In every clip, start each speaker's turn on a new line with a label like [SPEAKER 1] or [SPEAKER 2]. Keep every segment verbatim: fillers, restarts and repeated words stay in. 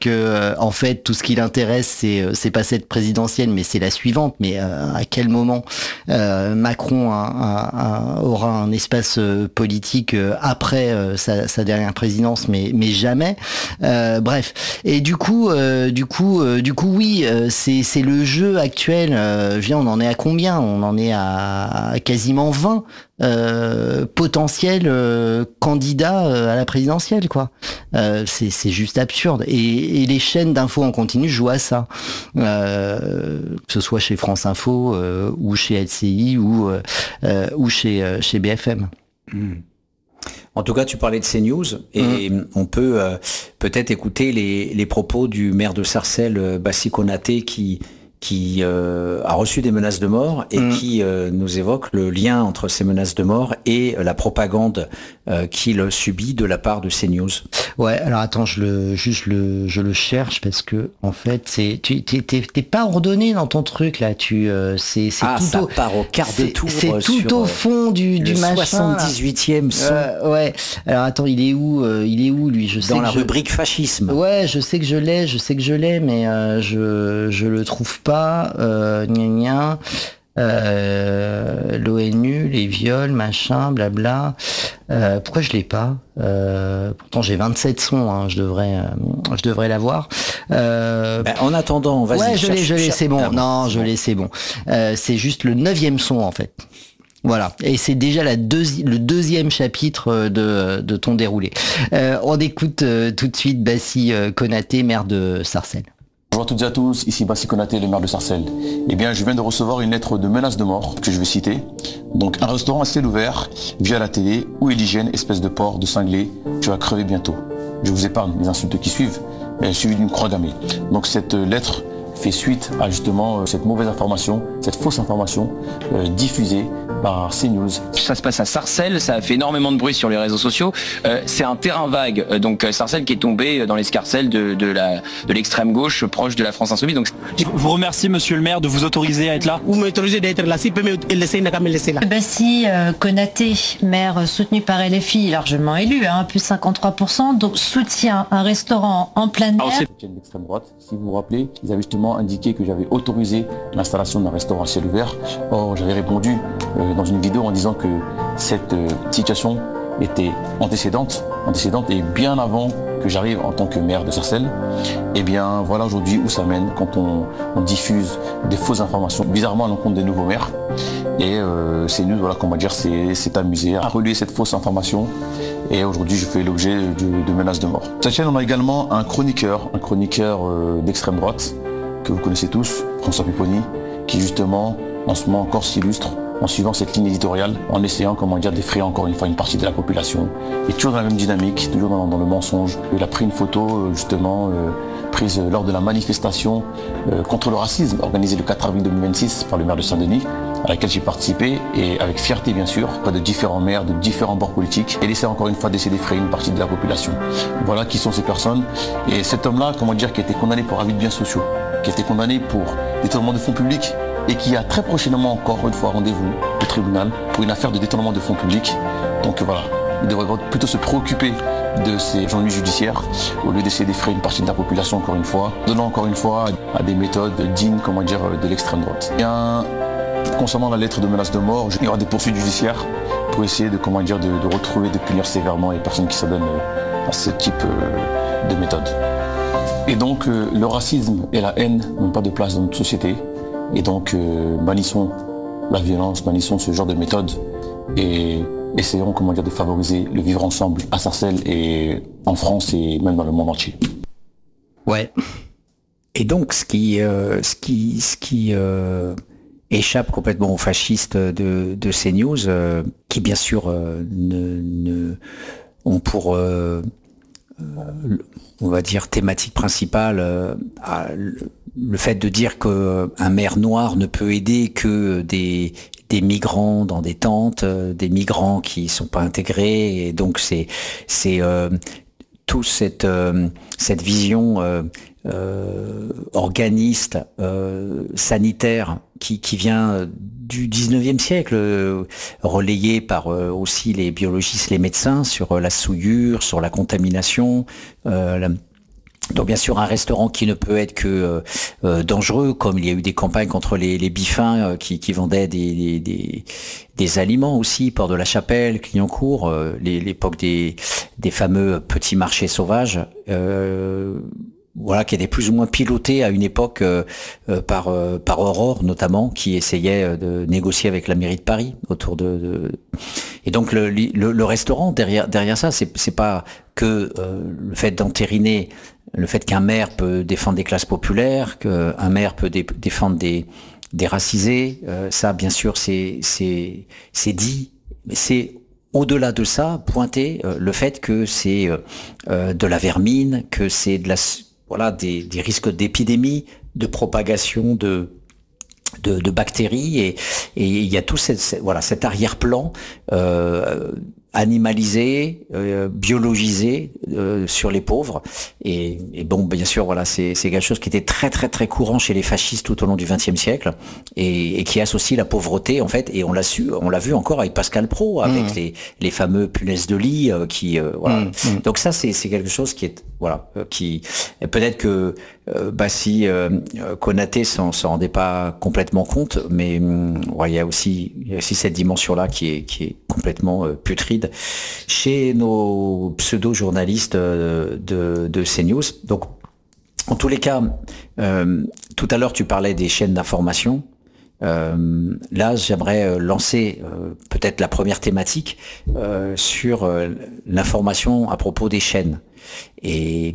[SPEAKER 1] que euh, en fait tout ce qui l'intéresse c'est c'est pas cette présidentielle mais c'est la suivante, mais euh, à quel moment euh, Macron a, a, a, aura un espace euh, politique euh, après euh, sa, sa dernière présidence, mais mais jamais. Euh, bref, et du coup euh, du coup euh, du coup oui, euh, c'est c'est le jeu actuel. Euh, viens, on en est à combien? On en est à quasiment vingt euh, potentiels euh, candidats euh, à la présidentielle, quoi. Euh, c'est c'est juste absurde. Et et les chaînes d'infos en continu jouent à ça, euh, que ce soit chez France Info euh, ou chez L C I ou euh, ou chez euh, chez B F M.
[SPEAKER 2] Mmh. En tout cas, tu parlais de CNews et mmh. on peut euh, peut-être écouter les, les propos du maire de Sarcelles, euh, Bassi Konaté, qui qui euh, a reçu des menaces de mort et mmh. qui euh, nous évoque le lien entre ces menaces de mort et euh, la propagande euh, qu'il subit de la part de CNews.
[SPEAKER 1] Ouais, alors attends, je le juste le je le cherche parce que en fait c'est tu t'es t'es, t'es pas ordonné dans ton truc là, tu euh, c'est c'est
[SPEAKER 2] ah,
[SPEAKER 1] tout
[SPEAKER 2] ça
[SPEAKER 1] au
[SPEAKER 2] part au quart de tour.
[SPEAKER 1] C'est tout
[SPEAKER 2] sur,
[SPEAKER 1] au fond du du machin.
[SPEAKER 2] soixante-dix-huitième son.
[SPEAKER 1] Euh, ouais. Alors attends, il est où euh, il est où lui? Je sais
[SPEAKER 2] dans la
[SPEAKER 1] je...
[SPEAKER 2] rubrique fascisme.
[SPEAKER 1] Ouais, je sais que je l'ai, je sais que je l'ai, mais euh, je je le trouve pas. Euh, gna gna. Euh, l'ONU, les viols, machin, blabla. Euh, pourquoi je l'ai pas? euh, Pourtant j'ai vingt-sept sons, hein, je devrais, euh, je devrais l'avoir. Euh,
[SPEAKER 2] ben, en attendant, vas-y.
[SPEAKER 1] Ouais, je
[SPEAKER 2] cherche,
[SPEAKER 1] l'ai, je l'ai,
[SPEAKER 2] cherche.
[SPEAKER 1] c'est bon.
[SPEAKER 2] Ah, bon
[SPEAKER 1] non,
[SPEAKER 2] c'est
[SPEAKER 1] je
[SPEAKER 2] bon.
[SPEAKER 1] l'ai, c'est bon. Euh, c'est juste le neuvième son en fait. Voilà, et c'est déjà la deuxi- le deuxième chapitre de, de ton déroulé. Euh, on écoute euh, tout de suite Bassi euh, Konaté, maire de Sarcelles.
[SPEAKER 3] Bonjour à toutes et à tous, ici Bassi Konaté, le maire de Sarcelles. Eh bien, je viens de recevoir une lettre de menace de mort que je vais citer. Donc, un restaurant à ciel ouvert, via la télé, où est l'hygiène, espèce de porc, de cinglé, tu vas crever bientôt. Je vous épargne les insultes qui suivent, mais suivi d'une croix gammée. Donc, cette lettre fait suite à justement cette mauvaise information, cette fausse information euh, diffusée par CNews.
[SPEAKER 4] Ça se passe à Sarcelles, ça a fait énormément de bruit sur les réseaux sociaux. Euh, c'est un terrain vague, euh, donc Sarcelles qui est tombé dans l'escarcelle de, de, la, de l'extrême gauche, proche de la France Insoumise. Donc...
[SPEAKER 5] Je vous remercie, monsieur le maire, de vous autoriser à être là.
[SPEAKER 6] Vous m'autorisez d'être là, s'il peut me laisser, n'a qu'à me laisser là.
[SPEAKER 7] Bassi euh, Konaté, maire soutenu par L F I, largement élu, hein, plus cinquante-trois pour cent, donc soutient un restaurant en plein air.
[SPEAKER 3] L'extrême droite, si vous vous rappelez, ils avaient justement indiqué que j'avais autorisé l'installation d'un restaurant à ciel ouvert. Or, j'avais répondu euh, dans une vidéo en disant que cette euh, situation était antécédente, antécédente et bien avant que j'arrive en tant que maire de Sarcelles. Et bien voilà aujourd'hui où ça mène quand on, on diffuse des fausses informations, bizarrement à l'encontre des nouveaux maires. Et euh, CNews, voilà, qu'on va dire, c'est, c'est amusé à relayer cette fausse information. Et aujourd'hui, je fais l'objet de, de menaces de mort. Cette chaîne, on a également un chroniqueur, un chroniqueur euh, d'extrême droite, que vous connaissez tous, François Pupponi, qui justement, en ce moment encore s'illustre en suivant cette ligne éditoriale, en essayant, comment dire, d'effrayer encore une fois une partie de la population. Et toujours dans la même dynamique, toujours dans, dans le mensonge. Il a pris une photo, justement, euh, prise lors de la manifestation euh, contre le racisme, organisée le quatre avril deux mille vingt-six par le maire de Saint-Denis, à laquelle j'ai participé, et avec fierté bien sûr, auprès de différents maires, de différents bords politiques, et essaie encore une fois d'essayer d'effrayer une partie de la population. Voilà qui sont ces personnes. Et cet homme-là, comment dire, qui a été condamné pour abus de biens sociaux, qui a été condamné pour détournement de fonds publics, et qui a très prochainement encore une fois rendez-vous au tribunal pour une affaire de détournement de fonds publics. Donc voilà, il devrait plutôt se préoccuper de ces ennuis judiciaires au lieu d'essayer d'effrayer une partie de la population encore une fois, donnant encore une fois à des méthodes dignes, comment dire, de l'extrême droite. Bien, concernant la lettre de menace de mort, il y aura des poursuites judiciaires pour essayer de, comment dire, de, de retrouver, de punir sévèrement les personnes qui s'adonnent à ce type de méthode. Et donc euh, le racisme et la haine n'ont pas de place dans notre société. Et donc euh, bannissons la violence, bannissons ce genre de méthode et essayons, comment dire, de favoriser le vivre ensemble à Sarcelles et en France et même dans le monde entier.
[SPEAKER 1] Ouais.
[SPEAKER 2] Et donc ce qui, euh, ce qui, ce qui euh, échappe complètement aux fascistes de, de CNews, euh, qui bien sûr euh, ne, ne ont pour euh, euh, on va dire thématique principale euh, à, le fait de dire qu'un maire noir ne peut aider que des, des migrants dans des tentes, des migrants qui sont pas intégrés, et donc c'est c'est euh, toute cette euh, cette vision euh, euh, organiste, euh, sanitaire qui qui vient du dix-neuvième siècle, euh, relayée par euh, aussi les biologistes, les médecins sur euh, la souillure, sur la contamination, euh, la Donc bien sûr un restaurant qui ne peut être que euh, euh, dangereux, comme il y a eu des campagnes contre les, les bifins euh, qui, qui vendaient des, des, des, des aliments aussi, Port de la Chapelle, Clignancourt, euh, les, l'époque des, des fameux petits marchés sauvages, euh, voilà, qui étaient plus ou moins pilotés à une époque euh, euh, par euh, par Aurore notamment, qui essayait de négocier avec la mairie de Paris autour de, de... et donc le, le, le restaurant derrière derrière ça, c'est c'est pas que euh, le fait d'entériner le fait qu'un maire peut défendre des classes populaires, qu'un maire peut dé- défendre des, des racisés, euh, ça bien sûr c'est, c'est, c'est dit, mais c'est au-delà de ça pointer euh, le fait que c'est euh, de la vermine, que c'est de la, voilà, des, des risques d'épidémie, de propagation de de, de bactéries et, et il y a tout cette, voilà, cet arrière-plan euh, animalisé, euh, biologisé euh, sur les pauvres et, et bon bien sûr voilà c'est c'est quelque chose qui était très très très courant chez les fascistes tout au long du vingtième siècle et, et qui associe la pauvreté en fait et on l'a su on l'a vu encore avec Pascal Praud avec mmh. les les fameux punaises de lit euh, qui euh, voilà mmh. donc ça c'est c'est quelque chose qui est voilà euh, qui peut-être que euh, bah si euh, Konaté s'en s'en rendait pas complètement compte mais hum, ouais, il y a aussi il y a aussi cette dimension là qui est qui est complètement euh, putride chez nos pseudo-journalistes de, de, de CNews. Donc, en tous les cas, euh, tout à l'heure, tu parlais des chaînes d'information. Euh, là, j'aimerais lancer euh, peut-être la première thématique euh, sur euh, l'information à propos des chaînes. Et,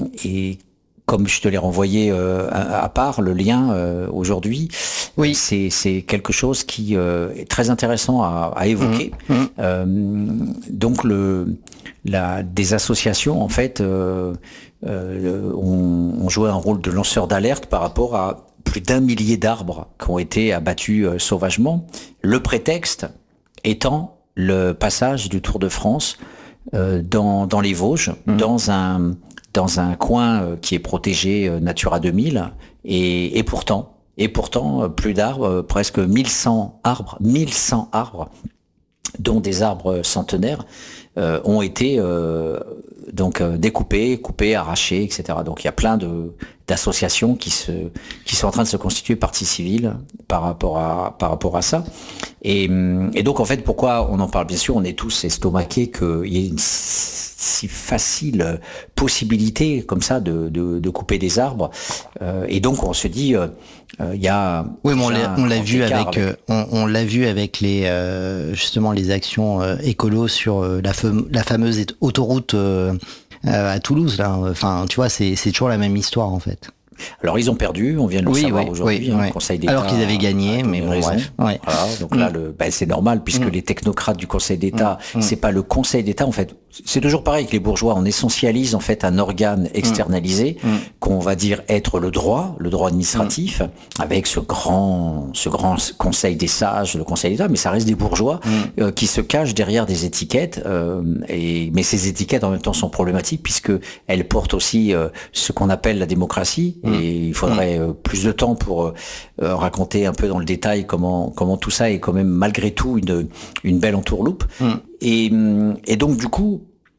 [SPEAKER 2] et comme je te l'ai renvoyé euh, à, à part, le lien euh, aujourd'hui, oui. c'est, c'est quelque chose qui euh, est très intéressant à, à évoquer. Mmh. Mmh. Euh, donc, le, la, des associations, en fait, euh, euh, ont, ont joué un rôle de lanceur d'alerte par rapport à plus d'un millier d'arbres qui ont été abattus euh, sauvagement. Le prétexte étant le passage du Tour de France euh, dans, dans les Vosges, mmh. dans un... dans un coin qui est protégé Natura deux mille, et, et pourtant, et pourtant, plus d'arbres, presque mille cent arbres, mille cent arbres, dont des arbres centenaires, euh, ont été euh, donc euh, découpés, coupés, arrachés, et cetera. Donc il y a plein de d'associations qui se qui sont en train de se constituer partie civile par rapport à par rapport à ça. Et, et donc en fait, pourquoi on en parle? Bien sûr, on est tous estomaqués qu'il y ait une si facile possibilité comme ça de, de, de couper des arbres euh, et donc on se dit il euh, euh, y a
[SPEAKER 1] oui mais on l'a, on l'a vu avec, avec... Euh, on, on l'a vu avec les euh, justement les actions euh, écolos sur euh, la, fam- la fameuse autoroute euh, euh, à Toulouse là, enfin tu vois c'est c'est toujours la même histoire en fait.
[SPEAKER 2] Alors ils ont perdu, on vient de le
[SPEAKER 1] oui,
[SPEAKER 2] savoir
[SPEAKER 1] oui,
[SPEAKER 2] aujourd'hui,
[SPEAKER 1] oui,
[SPEAKER 2] hein,
[SPEAKER 1] oui.
[SPEAKER 2] le Conseil d'État.
[SPEAKER 1] Alors qu'ils avaient gagné, mais bon, bref.
[SPEAKER 2] Ouais. Voilà, donc mm. là, le, ben, c'est normal puisque mm. les technocrates du Conseil d'État, mm. c'est pas le Conseil d'État en fait. C'est toujours pareil que les bourgeois, on essentialise en fait un organe externalisé mm. qu'on va dire être le droit, le droit administratif, mm. avec ce grand, ce grand Conseil des sages, le Conseil d'État, mais ça reste des bourgeois mm. euh, qui se cachent derrière des étiquettes. Euh, et mais ces étiquettes en même temps sont problématiques puisque elles portent aussi euh, ce qu'on appelle la démocratie. Mm. Et il faudrait euh, plus de temps pour euh, raconter un peu dans le détail comment comment tout ça est quand même malgré tout une une belle entourloupe. Mm. Et, et donc du coup,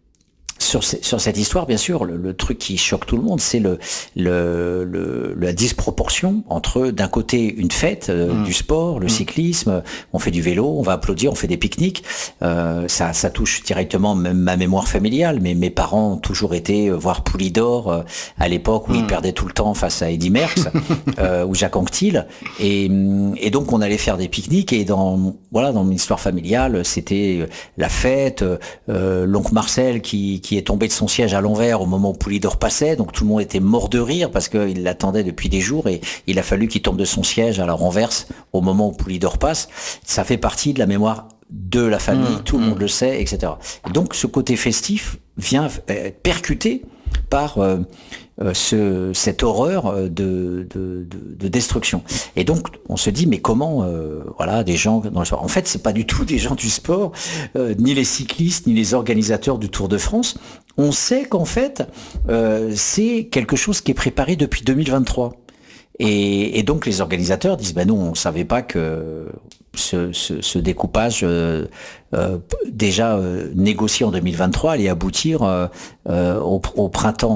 [SPEAKER 2] sur, sur cette histoire, bien sûr, le, le truc qui choque tout le monde, c'est le, le, le la disproportion entre, d'un côté, une fête, euh, mmh. du sport, le mmh. cyclisme, on fait du vélo, on va applaudir, on fait des pique-niques. Euh, ça, ça touche directement même ma mémoire familiale. Mais mes parents ont toujours été voir Poulidor euh, à l'époque où mmh. ils perdaient tout le temps face à Eddy Merckx euh, ou Jacques Anquetil. Et, et donc, on allait faire des pique-niques. Et dans voilà, dans mon histoire familiale, c'était la fête, euh, l'oncle Marcel qui qui est tombé de son siège à l'envers au moment où Poulidor passait, donc tout le monde était mort de rire parce qu'il l'attendait depuis des jours et il a fallu qu'il tombe de son siège à la renverse au moment où Poulidor passe. Ça fait partie de la mémoire de la famille, mmh, tout le mmh. monde le sait, et cetera. Et donc ce côté festif vient être percuté par euh, euh, ce, cette horreur de, de, de, de destruction. Et donc on se dit mais comment euh, voilà des gens dans le sport. En fait c'est pas du tout des gens du sport, euh, ni les cyclistes, ni les organisateurs du Tour de France. On sait qu'en fait euh, c'est quelque chose qui est préparé depuis deux mille vingt-trois. Et, et donc les organisateurs disent ben non, on savait pas que ce, ce, ce découpage euh, euh, déjà euh, négocié en deux mille vingt-trois allait aboutir euh, euh, au, au printemps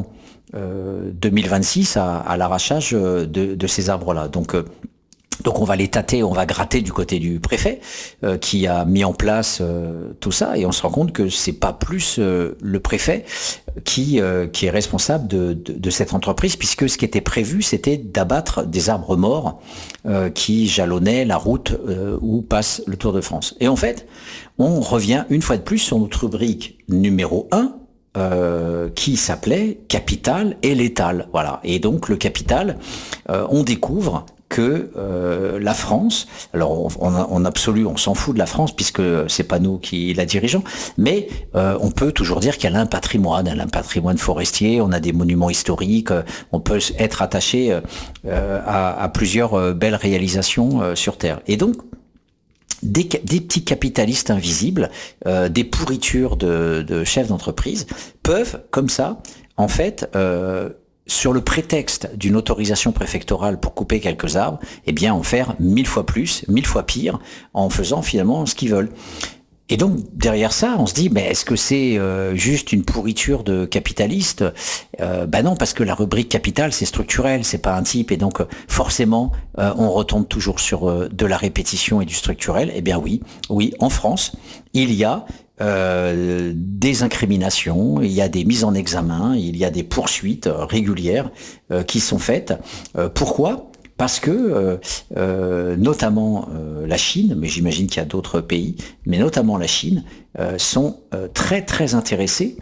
[SPEAKER 2] euh, deux mille vingt-six à, à l'arrachage de, de ces arbres-là. Donc euh, Donc on va les tâter, on va gratter du côté du préfet euh, qui a mis en place euh, tout ça, et on se rend compte que c'est pas plus euh, le préfet qui euh, qui est responsable de, de, de cette entreprise, puisque ce qui était prévu, c'était d'abattre des arbres morts euh, qui jalonnaient la route euh, où passe le Tour de France. Et en fait, on revient une fois de plus sur notre rubrique numéro un, Euh, qui s'appelait Capital et létal. Voilà. Et donc le capital, euh, on découvre que euh, la France, alors on, on, en absolu, on s'en fout de la France puisque c'est pas nous qui la dirigeons, mais euh, on peut toujours dire qu'elle a un patrimoine, elle a un patrimoine forestier, on a des monuments historiques, on peut être attaché euh, à, à plusieurs euh, belles réalisations euh, sur Terre. Et donc Des, des petits capitalistes invisibles, euh, des pourritures de, de chefs d'entreprise, peuvent, comme ça, en fait, euh, sur le prétexte d'une autorisation préfectorale pour couper quelques arbres, eh bien, en faire mille fois plus, mille fois pire, en faisant finalement ce qu'ils veulent. Et donc, derrière ça, on se dit, mais est-ce que c'est euh, juste une pourriture de capitaliste ? euh, Ben non, parce que la rubrique capital, c'est structurel, c'est pas un type, et donc forcément, euh, on retombe toujours sur euh, de la répétition et du structurel. Eh bien oui, oui, en France, il y a euh, des incriminations, il y a des mises en examen, il y a des poursuites euh, régulières euh, qui sont faites. Euh, pourquoi ? Parce que, euh, euh, notamment euh, la Chine, mais j'imagine qu'il y a d'autres pays, mais notamment la Chine, euh, sont euh, très très intéressés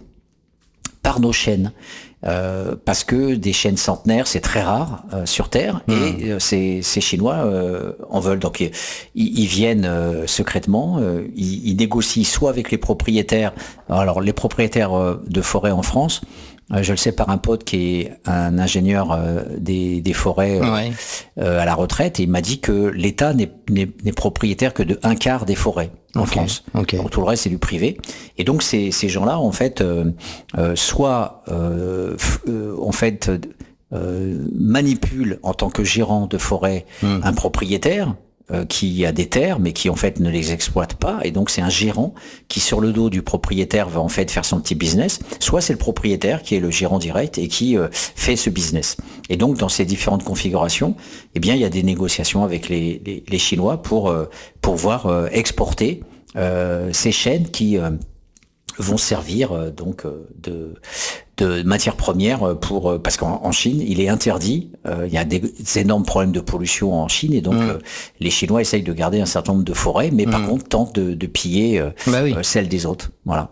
[SPEAKER 2] par nos chênes. Euh, parce que des chênes centenaires, c'est très rare euh, sur Terre, mmh. et euh, ces, ces Chinois euh, en veulent. Donc ils, ils viennent euh, secrètement, euh, ils, ils négocient soit avec les propriétaires, alors les propriétaires euh, de forêts en France, Euh, je le sais par un pote qui est un ingénieur euh, des, des forêts euh, ouais. euh, à la retraite, et il m'a dit que l'État n'est, n'est, n'est propriétaire que de un quart des forêts en okay. France. Okay. Donc tout le reste c'est du privé. Et donc ces, ces gens-là en fait euh, euh, soit euh, f- euh, en fait euh, manipulent en tant que gérant de forêt mmh. un propriétaire Euh, qui a des terres, mais qui en fait ne les exploite pas, et donc c'est un gérant qui sur le dos du propriétaire va en fait faire son petit business, soit c'est le propriétaire qui est le gérant direct et qui euh, fait ce business. Et donc dans ces différentes configurations, eh bien il y a des négociations avec les, les, les Chinois pour euh, pouvoir euh, exporter euh, ces chênes qui euh, vont servir euh, donc euh, de de matières premières pour parce qu'en en Chine il est interdit, euh, il y a des, des énormes problèmes de pollution en Chine, et donc mmh. euh, les Chinois essayent de garder un certain nombre de forêts, mais mmh. par contre tentent de, de piller euh, bah oui. euh, celles des autres. Voilà.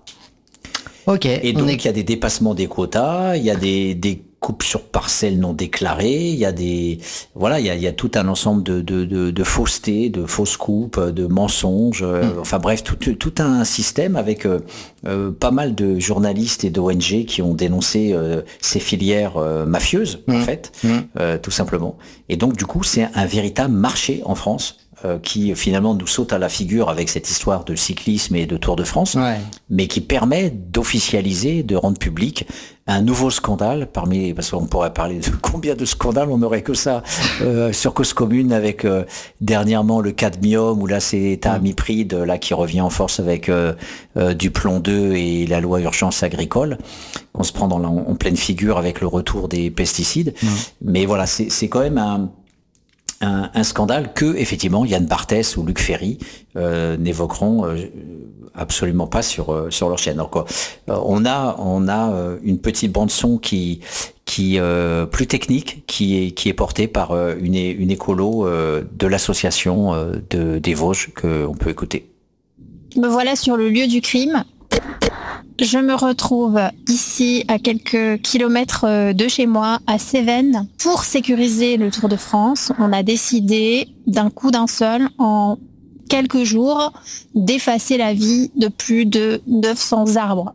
[SPEAKER 1] Ok.
[SPEAKER 2] Et donc il est... y a des dépassements des quotas, il y a des, des coupes sur parcelles non déclarées, il y a des voilà, il y a, il y a tout un ensemble de, de, de, de faussetés, de fausses coupes, de mensonges, mmh. euh, enfin bref, tout, tout un système avec euh, euh, pas mal de journalistes et d'O N G qui ont dénoncé euh, ces filières euh, mafieuses, mmh. en fait, mmh. euh, tout simplement. Et donc du coup, c'est un véritable marché en France, euh, qui finalement nous saute à la figure avec cette histoire de cyclisme et de Tour de France, ouais. mais qui permet d'officialiser, de rendre public un nouveau scandale parmi, parce qu'on pourrait parler de combien de scandales, on n'aurait que ça euh, sur Cause Commune, avec euh, dernièrement le cadmium, où là c'est Amipride là qui revient en force avec euh, euh, du plomb deux et la loi urgence agricole, qu'on se prend dans la, en pleine figure avec le retour des pesticides. Mmh. Mais voilà, c'est, c'est quand même un Un, un scandale que effectivement Yann Barthès ou Luc Ferry euh, n'évoqueront euh, absolument pas sur euh, sur leur chaîne. Donc euh, on a on a euh, une petite bande son qui qui euh, plus technique, qui est qui est portée par euh, une une écolo euh, de l'association euh, de des Vosges, que on peut écouter.
[SPEAKER 8] Me voilà sur le lieu du crime. Je me retrouve ici à quelques kilomètres de chez moi, à Cévennes. Pour sécuriser le Tour de France, on a décidé d'un coup d'un seul, en quelques jours, d'effacer la vie de plus de neuf cents arbres.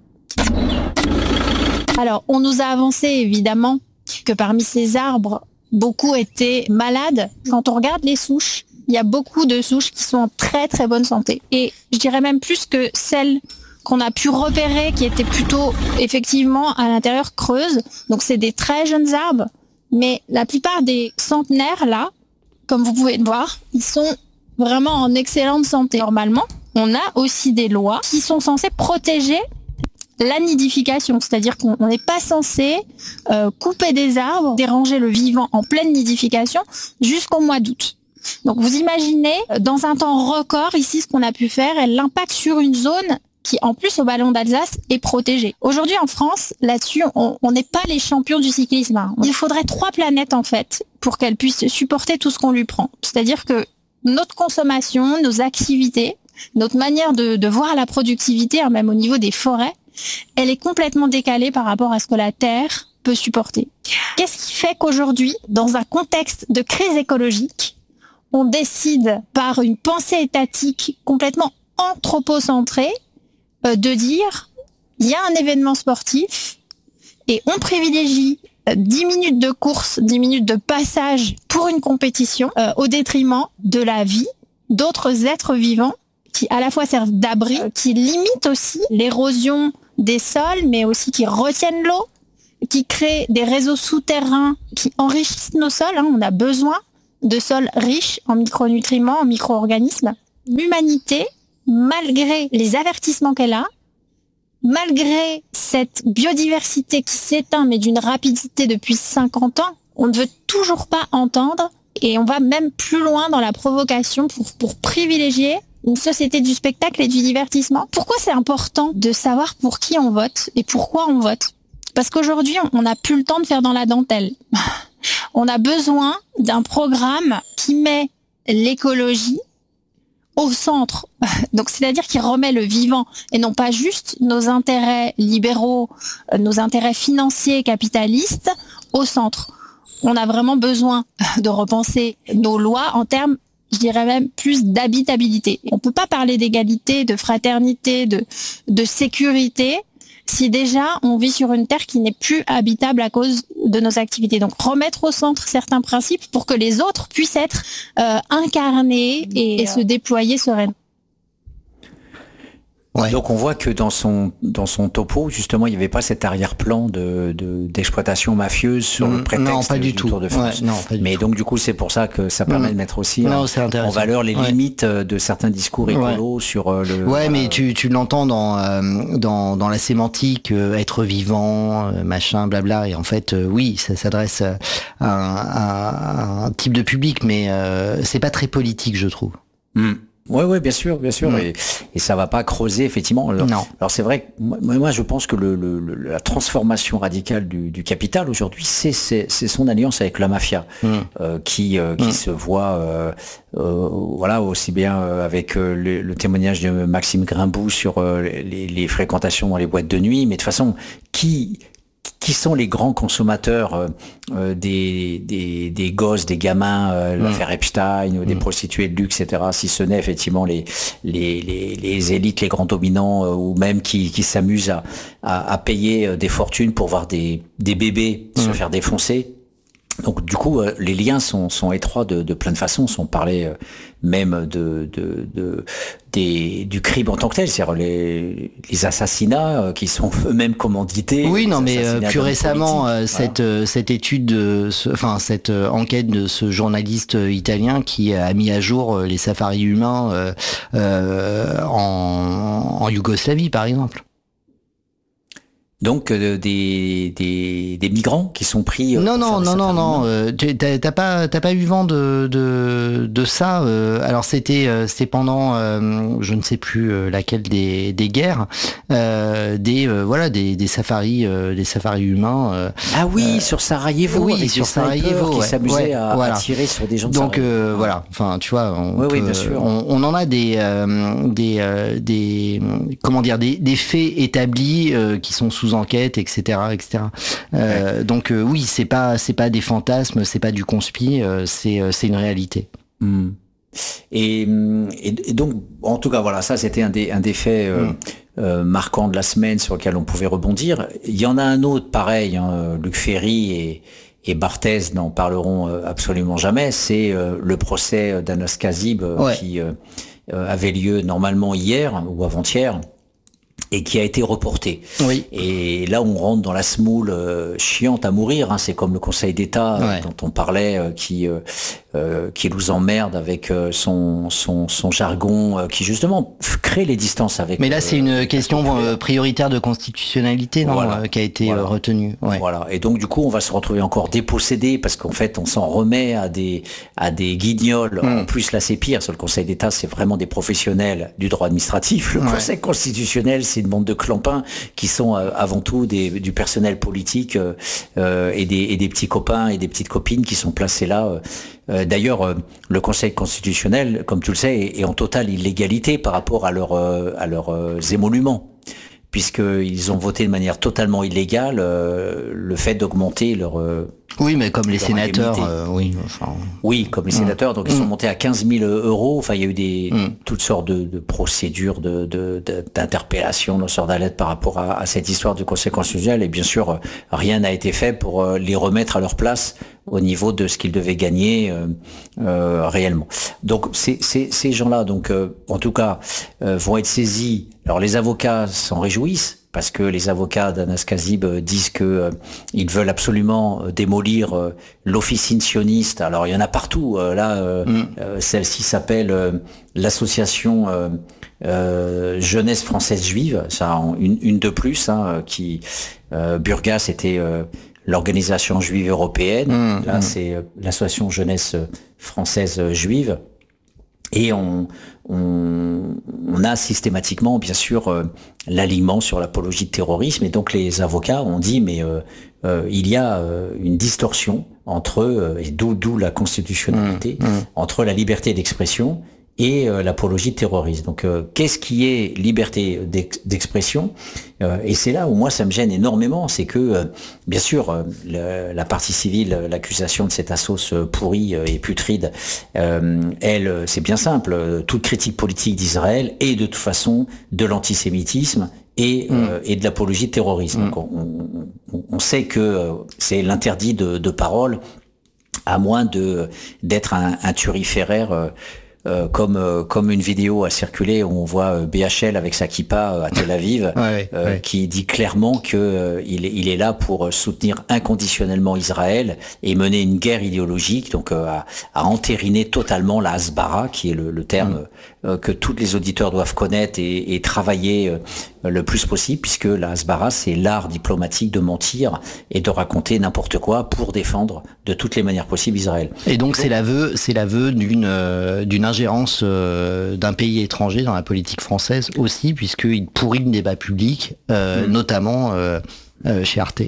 [SPEAKER 8] Alors, on nous a avancé évidemment que parmi ces arbres, beaucoup étaient malades. Quand on regarde les souches, il y a beaucoup de souches qui sont en très très bonne santé. Et je dirais même plus que celles qu'on a pu repérer, qui étaient plutôt effectivement à l'intérieur creuses. Donc c'est des très jeunes arbres, mais la plupart des centenaires là, comme vous pouvez le voir, ils sont vraiment en excellente santé. Normalement, on a aussi des lois qui sont censées protéger la nidification, c'est-à-dire qu'on n'est pas censé euh, couper des arbres, déranger le vivant en pleine nidification jusqu'au mois d'août. Donc vous imaginez, dans un temps record, ici, ce qu'on a pu faire, et l'impact sur une zone qui, en plus, au Ballon d'Alsace, est protégée. Aujourd'hui, en France, là-dessus, on n'est pas les champions du cyclisme. Hein. Il faudrait trois planètes, en fait, pour qu'elle puisse supporter tout ce qu'on lui prend. C'est-à-dire que notre consommation, nos activités, notre manière de, de voir la productivité, hein, même au niveau des forêts, elle est complètement décalée par rapport à ce que la Terre peut supporter. Qu'est-ce qui fait qu'aujourd'hui, dans un contexte de crise écologique, on décide par une pensée étatique complètement anthropocentrée euh, de dire il y a un événement sportif et on privilégie euh, dix minutes de course, dix minutes de passage pour une compétition euh, au détriment de la vie d'autres êtres vivants qui à la fois servent d'abri, euh, qui limitent aussi l'érosion des sols, mais aussi qui retiennent l'eau, qui créent des réseaux souterrains qui enrichissent nos sols. Hein, on a besoin de sols riches en micronutriments, en micro-organismes. L'humanité, malgré les avertissements qu'elle a, malgré cette biodiversité qui s'éteint, mais d'une rapidité depuis cinquante ans, on ne veut toujours pas entendre, et on va même plus loin dans la provocation pour, pour privilégier une société du spectacle et du divertissement. Pourquoi c'est important de savoir pour qui on vote et pourquoi on vote ? Parce qu'aujourd'hui, on n'a plus le temps de faire dans la dentelle. On a besoin d'un programme qui met l'écologie au centre. Donc, c'est-à-dire qui remet le vivant et non pas juste nos intérêts libéraux, nos intérêts financiers, capitalistes au centre. On a vraiment besoin de repenser nos lois en termes, je dirais même, plus d'habitabilité. On peut pas parler d'égalité, de fraternité, de, de sécurité si déjà on vit sur une terre qui n'est plus habitable à cause de nos activités. Donc remettre au centre certains principes pour que les autres puissent être euh, incarnés et, et se déployer sereinement.
[SPEAKER 2] Ouais. Donc on voit que dans son dans son topo, justement, il n'y avait pas cet arrière-plan de, de d'exploitation mafieuse sur mmh, le prétexte
[SPEAKER 1] non, pas du,
[SPEAKER 2] du
[SPEAKER 1] tout.
[SPEAKER 2] Tour de France.
[SPEAKER 1] Ouais, non, pas du
[SPEAKER 2] Mais
[SPEAKER 1] tout.
[SPEAKER 2] donc du coup, c'est pour ça que ça permet mmh. de mettre aussi non, en, en valeur les ouais. limites de certains discours écolos ouais. sur le.
[SPEAKER 1] Ouais,
[SPEAKER 2] euh,
[SPEAKER 1] mais tu tu l'entends dans euh, dans dans la sémantique euh, être vivant, euh, machin, blabla. Et en fait, euh, oui, ça s'adresse à un, à un type de public, mais euh, c'est pas très politique, je trouve.
[SPEAKER 2] Mmh. Ouais, ouais, bien sûr, bien sûr, mmh. et, et ça va pas creuser effectivement. Alors,
[SPEAKER 1] non.
[SPEAKER 2] alors c'est vrai que moi, moi je pense que le, le, le, la transformation radicale du, du capital aujourd'hui, c'est, c'est, c'est son alliance avec la mafia, mmh. euh, qui, euh, qui mmh. se voit, euh, euh, voilà, aussi bien euh, avec euh, le, le témoignage de Maxime Grimbou sur euh, les, les fréquentations dans les boîtes de nuit, mais de toute façon, qui qui sont les grands consommateurs euh, euh, des, des, des gosses, des gamins, euh, mmh. l'affaire Epstein, mmh. des prostituées de luxe, et cetera, si ce n'est effectivement les, les, les, les élites, les grands dominants, euh, ou même qui, qui s'amusent à, à, à payer des fortunes pour voir des, des bébés mmh. se faire défoncer. Donc du coup, euh, les liens sont, sont étroits de, de plein de façons. On parlait euh, même de, de, de des, du crime en tant que tel, c'est-à-dire les, les assassinats euh, qui sont eux-mêmes commandités.
[SPEAKER 1] Oui, non, mais euh, plus récemment, euh, cette voilà. cette étude, de ce, enfin cette euh, enquête de ce journaliste italien qui a mis à jour euh, les safaris humains euh, euh, en, en Yougoslavie, par exemple.
[SPEAKER 2] Donc euh, des, des des migrants qui sont pris. Euh,
[SPEAKER 1] non non non non non. Euh, t'as, t'as pas t'as pas eu vent de de de ça. Euh, alors c'était euh, c'était pendant euh, je ne sais plus euh, laquelle des des guerres euh, des euh, voilà des des safaris euh, des safaris humains. Euh,
[SPEAKER 2] ah oui
[SPEAKER 1] euh,
[SPEAKER 2] sur Sarajevo.
[SPEAKER 1] Oui
[SPEAKER 2] avec
[SPEAKER 1] sur Sarajevo
[SPEAKER 2] qui
[SPEAKER 1] ouais,
[SPEAKER 2] s'amusaient
[SPEAKER 1] ouais,
[SPEAKER 2] à,
[SPEAKER 1] voilà.
[SPEAKER 2] à tirer sur des gens. De
[SPEAKER 1] Donc euh,
[SPEAKER 2] ouais.
[SPEAKER 1] voilà. Enfin tu vois. On
[SPEAKER 2] oui,
[SPEAKER 1] peut,
[SPEAKER 2] oui bien sûr.
[SPEAKER 1] On, on en a des euh, des euh, des comment dire des des faits établis euh, qui sont sous enquête, et cetera, et cetera. Euh, ouais. Donc euh, oui, c'est pas c'est pas des fantasmes, c'est pas du conspi, euh, c'est euh, c'est une réalité.
[SPEAKER 2] Mmh. Et, et, et donc en tout cas voilà, ça c'était un des un des faits euh, mmh. euh, marquants de la semaine sur lequel on pouvait rebondir. Il y en a un autre pareil, hein, Luc Ferry et et Barthez n'en parleront absolument jamais. C'est euh, le procès d'Anas Kazib euh, ouais. qui euh, avait lieu normalement hier ou avant-hier. Et qui a été reporté.
[SPEAKER 1] Oui.
[SPEAKER 2] Et là, on rentre dans la semoule euh, chiante à mourir. Hein. C'est comme le Conseil d'État ouais. euh, dont on parlait, euh, qui euh, euh, qui nous emmerde avec euh, son, son, son jargon, euh, qui justement crée les distances avec...
[SPEAKER 1] Mais là, c'est une question euh, prioritaire de constitutionnalité, non, voilà. euh, qui a été voilà. euh, retenue. Ouais.
[SPEAKER 2] Voilà. Et donc, du coup, on va se retrouver encore dépossédé, parce qu'en fait, on s'en remet à des, à des guignols. Mmh. En plus, là, c'est pire. Sur le Conseil d'État, c'est vraiment des professionnels du droit administratif. Le ouais. Conseil constitutionnel, c'est une bande de clampins qui sont euh, avant tout des, du personnel politique euh, et, des, et des petits copains et des petites copines qui sont placés là. Euh, Euh, d'ailleurs, euh, le Conseil constitutionnel, comme tu le sais, est, est en totale illégalité par rapport à, leur, euh, à leurs euh, émoluments, puisqu'ils ont voté de manière totalement illégale euh, le fait d'augmenter leur... Euh,
[SPEAKER 1] oui, mais comme les sénateurs, euh, oui. Enfin...
[SPEAKER 2] Oui, comme les mmh. sénateurs, donc mmh. ils sont montés à quinze mille euros. Enfin, il y a eu des mmh. toutes sortes de, de procédures, de, de, de, d'interpellation, lanceurs d'alerte par rapport à, à cette histoire du Conseil constitutionnel. Et bien sûr, rien n'a été fait pour les remettre à leur place au niveau de ce qu'ils devaient gagner euh, euh, réellement. Donc, ces, ces, ces gens-là, donc, euh, en tout cas, euh, vont être saisis. Alors, les avocats s'en réjouissent, parce que les avocats d'Anas Kazib disent que euh, ils veulent absolument démolir euh, l'officine sioniste. Alors il y en a partout. Euh, là, euh, mm. euh, celle-ci s'appelle euh, l'association euh, euh, Jeunesse française juive. Ça, une, une de plus. Hein, qui euh, Burgas était euh, l'organisation juive européenne. Mm. Là, mm. c'est euh, l'association Jeunesse française juive. Et on, on, on a systématiquement, bien sûr, euh, l'alignement sur l'apologie de terrorisme. Et donc les avocats ont dit, mais euh, euh, il y a euh, une distorsion entre, euh, et d'où, d'où la constitutionnalité, mmh, mmh. entre la liberté d'expression et euh, l'apologie de terrorisme. Donc, euh, qu'est-ce qui est liberté d'ex- d'expression euh, Et c'est là où moi ça me gêne énormément, c'est que, euh, bien sûr, euh, le, la partie civile, l'accusation de cette assos pourrie et putride, euh, elle, c'est bien simple. Toute critique politique d'Israël est de toute façon de l'antisémitisme et, mmh. euh, et de l'apologie de terrorisme. Mmh. Donc, on, on, on sait que euh, c'est l'interdit de, de parole, à moins de d'être un, un turiféraire. Euh, Euh, comme euh, comme une vidéo a circulé où on voit euh, B H L avec sa kippa euh, à Tel Aviv, ouais, euh, ouais. qui dit clairement que euh, il est il est là pour soutenir inconditionnellement Israël et mener une guerre idéologique, donc euh, à, à entériner totalement la hasbara, qui est le, le terme mmh. euh, que tous les auditeurs doivent connaître et, et travailler euh, le plus possible, puisque la hasbara, c'est l'art diplomatique de mentir et de raconter n'importe quoi pour défendre de toutes les manières possibles Israël.
[SPEAKER 1] Et donc, donc c'est l'aveu c'est l'aveu d'une euh, d'une ingérence euh, d'un pays étranger dans la politique française aussi, puisqu'il pourrit le débat public, euh, mmh. notamment euh, euh, chez Arte.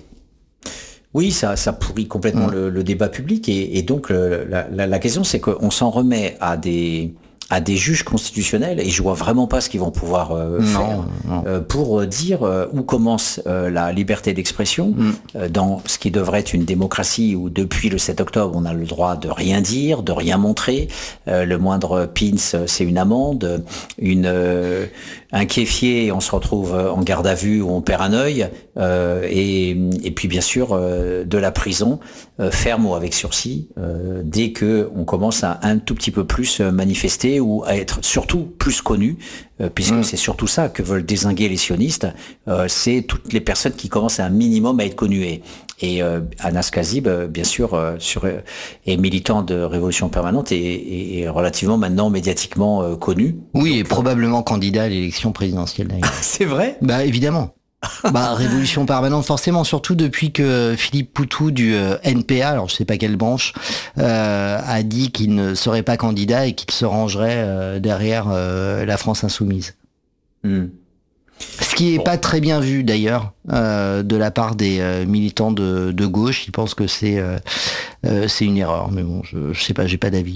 [SPEAKER 2] Oui, ça, ça pourrit complètement mmh. le, le débat public, et, et donc le, la, la, la question, c'est qu'on s'en remet à des à des juges constitutionnels, et je vois vraiment pas ce qu'ils vont pouvoir euh, non, faire non. Euh, pour dire euh, où commence euh, la liberté d'expression mm. euh, dans ce qui devrait être une démocratie où depuis le sept octobre on a le droit de rien dire, de rien montrer, euh, le moindre pins c'est une amende, une euh, un kéfier on se retrouve en garde à vue où on perd un œil, euh, et, et puis bien sûr euh, de la prison euh, ferme ou avec sursis euh, dès que on commence à un tout petit peu plus manifester ou à être surtout plus connu, euh, puisque mmh. c'est surtout ça que veulent dézinguer les sionistes, euh, c'est toutes les personnes qui commencent à un minimum à être connues. Et, et euh, Anas Kazib, euh, bien sûr, euh, sur, euh, est militant de Révolution Permanente et, et, et relativement maintenant médiatiquement euh, connu.
[SPEAKER 1] Oui,
[SPEAKER 2] Donc,
[SPEAKER 1] et probablement candidat à l'élection présidentielle d'ailleurs.
[SPEAKER 2] C'est vrai ?
[SPEAKER 1] Bah évidemment. Bah, Révolution Permanente, forcément, surtout depuis que Philippe Poutou du euh, N P A, alors je sais pas quelle branche, euh, a dit qu'il ne serait pas candidat et qu'il se rangerait euh, derrière euh, la France Insoumise. Mm. Ce qui est bon. pas très bien vu d'ailleurs euh, de la part des euh, militants de, de gauche. Ils pensent que c'est euh, euh, c'est une erreur, mais bon, je, je sais pas, j'ai pas d'avis.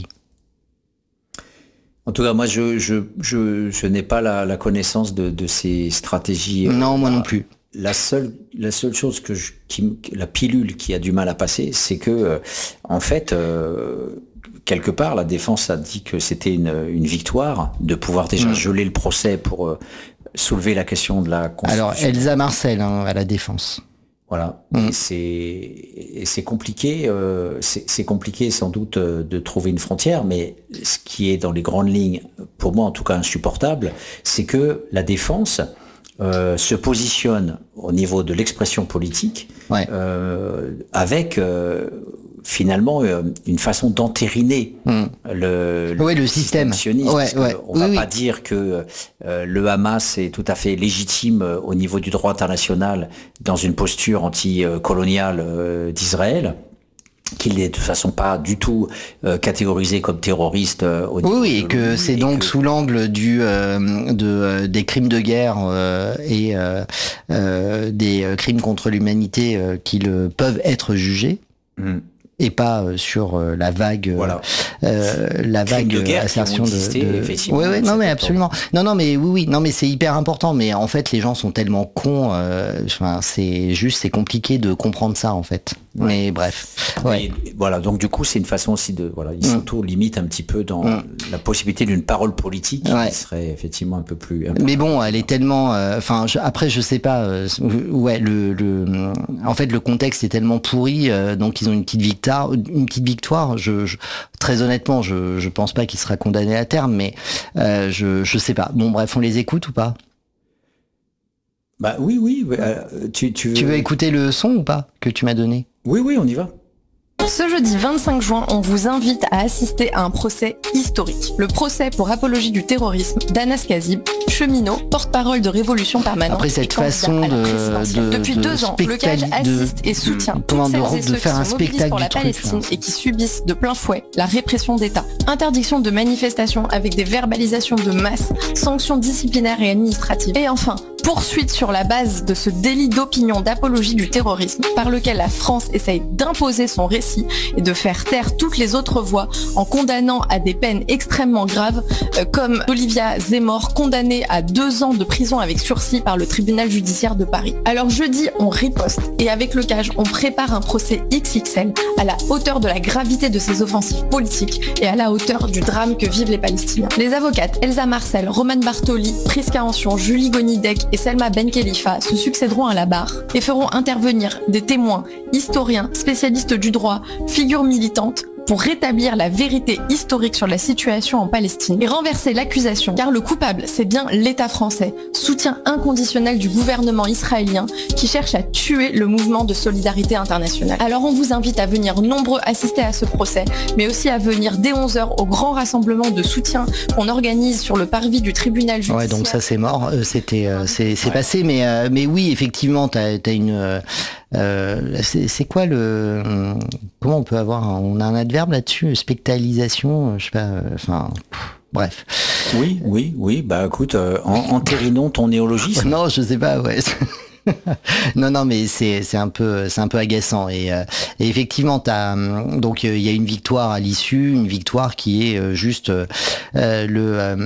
[SPEAKER 2] En tout cas, moi, je je je, je n'ai pas la, la connaissance de, de ces stratégies.
[SPEAKER 1] Non, euh, moi non plus.
[SPEAKER 2] La seule la seule chose que je, qui la pilule qui a du mal à passer, c'est que euh, en fait, euh, quelque part, la défense a dit que c'était une une victoire de pouvoir déjà mmh. geler le procès pour euh, soulever la question de la Constitution.
[SPEAKER 1] Alors Elsa Marcel hein, à la défense.
[SPEAKER 2] Voilà, mmh. et c'est et c'est compliqué, euh, c'est, c'est compliqué sans doute euh, de trouver une frontière, mais ce qui est dans les grandes lignes, pour moi en tout cas insupportable, c'est que la défense euh, se positionne au niveau de l'expression politique ouais. euh, avec euh, finalement euh, une façon d'entériner mmh. le, le,
[SPEAKER 1] ouais, le système
[SPEAKER 2] sioniste.
[SPEAKER 1] Ouais, ouais.
[SPEAKER 2] On
[SPEAKER 1] oui,
[SPEAKER 2] va
[SPEAKER 1] oui.
[SPEAKER 2] pas dire que euh, le Hamas est tout à fait légitime euh, au niveau du droit international dans une posture anti-coloniale euh, d'Israël, qu'il n'est de toute façon pas du tout euh, catégorisé comme terroriste euh, au niveau
[SPEAKER 1] oui, oui,
[SPEAKER 2] de
[SPEAKER 1] et que c'est et donc que... sous l'angle du euh, de euh, des crimes de guerre euh, et euh, euh, des euh, crimes contre l'humanité euh, qu'ils peuvent être jugés. Mmh. Et pas euh, sur euh, la vague,
[SPEAKER 2] voilà.
[SPEAKER 1] euh, la vague
[SPEAKER 2] de guerre
[SPEAKER 1] assertion de.
[SPEAKER 2] Existé,
[SPEAKER 1] de...
[SPEAKER 2] effectivement,
[SPEAKER 1] oui, oui, non, mais
[SPEAKER 2] temps.
[SPEAKER 1] absolument. Non, non, mais oui, oui, non, mais c'est hyper important. Mais en fait, les gens sont tellement cons. Euh, enfin, c'est juste, c'est compliqué de comprendre ça, en fait. Ouais. Mais bref. Ouais.
[SPEAKER 2] Et, voilà. Donc du coup, c'est une façon aussi de, voilà, ils s'auto-limitent un petit peu dans mm. la possibilité d'une parole politique ouais. qui serait effectivement un peu plus. Un peu
[SPEAKER 1] mais bon, elle est tellement. Enfin, euh, après, je sais pas. Euh, ouais, le, le, en fait, le contexte est tellement pourri. Euh, donc, ils ont une petite victoire. Une petite victoire. Je, je, très honnêtement, je, je pense pas qu'il sera condamné à terme, mais euh, je, je sais pas. Bon, bref, on les écoute ou pas?
[SPEAKER 2] Bah oui, oui. Euh, tu, tu veux...
[SPEAKER 1] tu veux écouter le son ou pas que tu m'as donné?
[SPEAKER 2] Oui, oui, on y va.
[SPEAKER 9] Ce jeudi vingt-cinq juin, on vous invite à assister à un procès historique. Le procès pour apologie du terrorisme d'Anas Kazib, cheminot, porte-parole de Révolution Permanente.
[SPEAKER 1] Après cette façon de, de
[SPEAKER 9] Depuis
[SPEAKER 1] de
[SPEAKER 9] deux ans, le C A J assiste et soutient
[SPEAKER 1] de,
[SPEAKER 9] toutes celles
[SPEAKER 1] de,
[SPEAKER 9] et ceux
[SPEAKER 1] de faire
[SPEAKER 9] qui
[SPEAKER 1] un
[SPEAKER 9] se mobilisent pour la
[SPEAKER 1] truc,
[SPEAKER 9] Palestine
[SPEAKER 1] là.
[SPEAKER 9] et qui subissent de plein fouet la répression d'État. Interdiction de manifestations avec des verbalisations de masse, sanctions disciplinaires et administratives. Et enfin, poursuite sur la base de ce délit d'opinion d'apologie du terrorisme par lequel la France essaye d'imposer son récit et de faire taire toutes les autres voix en condamnant à des peines extrêmement graves euh, comme Olivia Zemmour condamnée à deux ans de prison avec sursis par le tribunal judiciaire de Paris. Alors jeudi, on riposte et avec le C A J, on prépare un procès X X L à la hauteur de la gravité de ces offensives politiques et à la hauteur du drame que vivent les Palestiniens. Les avocates Elsa Marcel, Romane Bartoli, Priska Ancion, Julie Gonidec et Selma Ben Khelifa se succéderont à la barre et feront intervenir des témoins, historiens, spécialistes du droit, figures militantes pour rétablir la vérité historique sur la situation en Palestine et renverser l'accusation, car le coupable, c'est bien l'État français, soutien inconditionnel du gouvernement israélien qui cherche à tuer le mouvement de solidarité internationale. Alors on vous invite à venir nombreux assister à ce procès, mais aussi à venir dès onze heures au grand rassemblement de soutien qu'on organise sur le parvis du tribunal judiciaire.
[SPEAKER 1] Ouais, donc ça c'est mort, euh, c'était, euh, c'est, c'est ouais. passé, mais euh, mais oui, effectivement, t'as, t'as une euh, Euh, c'est, c'est quoi le comment on peut avoir un, on a un adverbe là-dessus, spectalisation, je sais pas, enfin euh, bref.
[SPEAKER 2] Oui, oui, oui. Bah écoute, euh, en, entérinons ton néologisme.
[SPEAKER 1] Non, je sais pas. Ouais. non, non, mais c'est c'est un peu c'est un peu agaçant et, euh, et effectivement t'as donc il euh, y a une victoire à l'issue, une victoire qui est euh, juste euh, le, euh,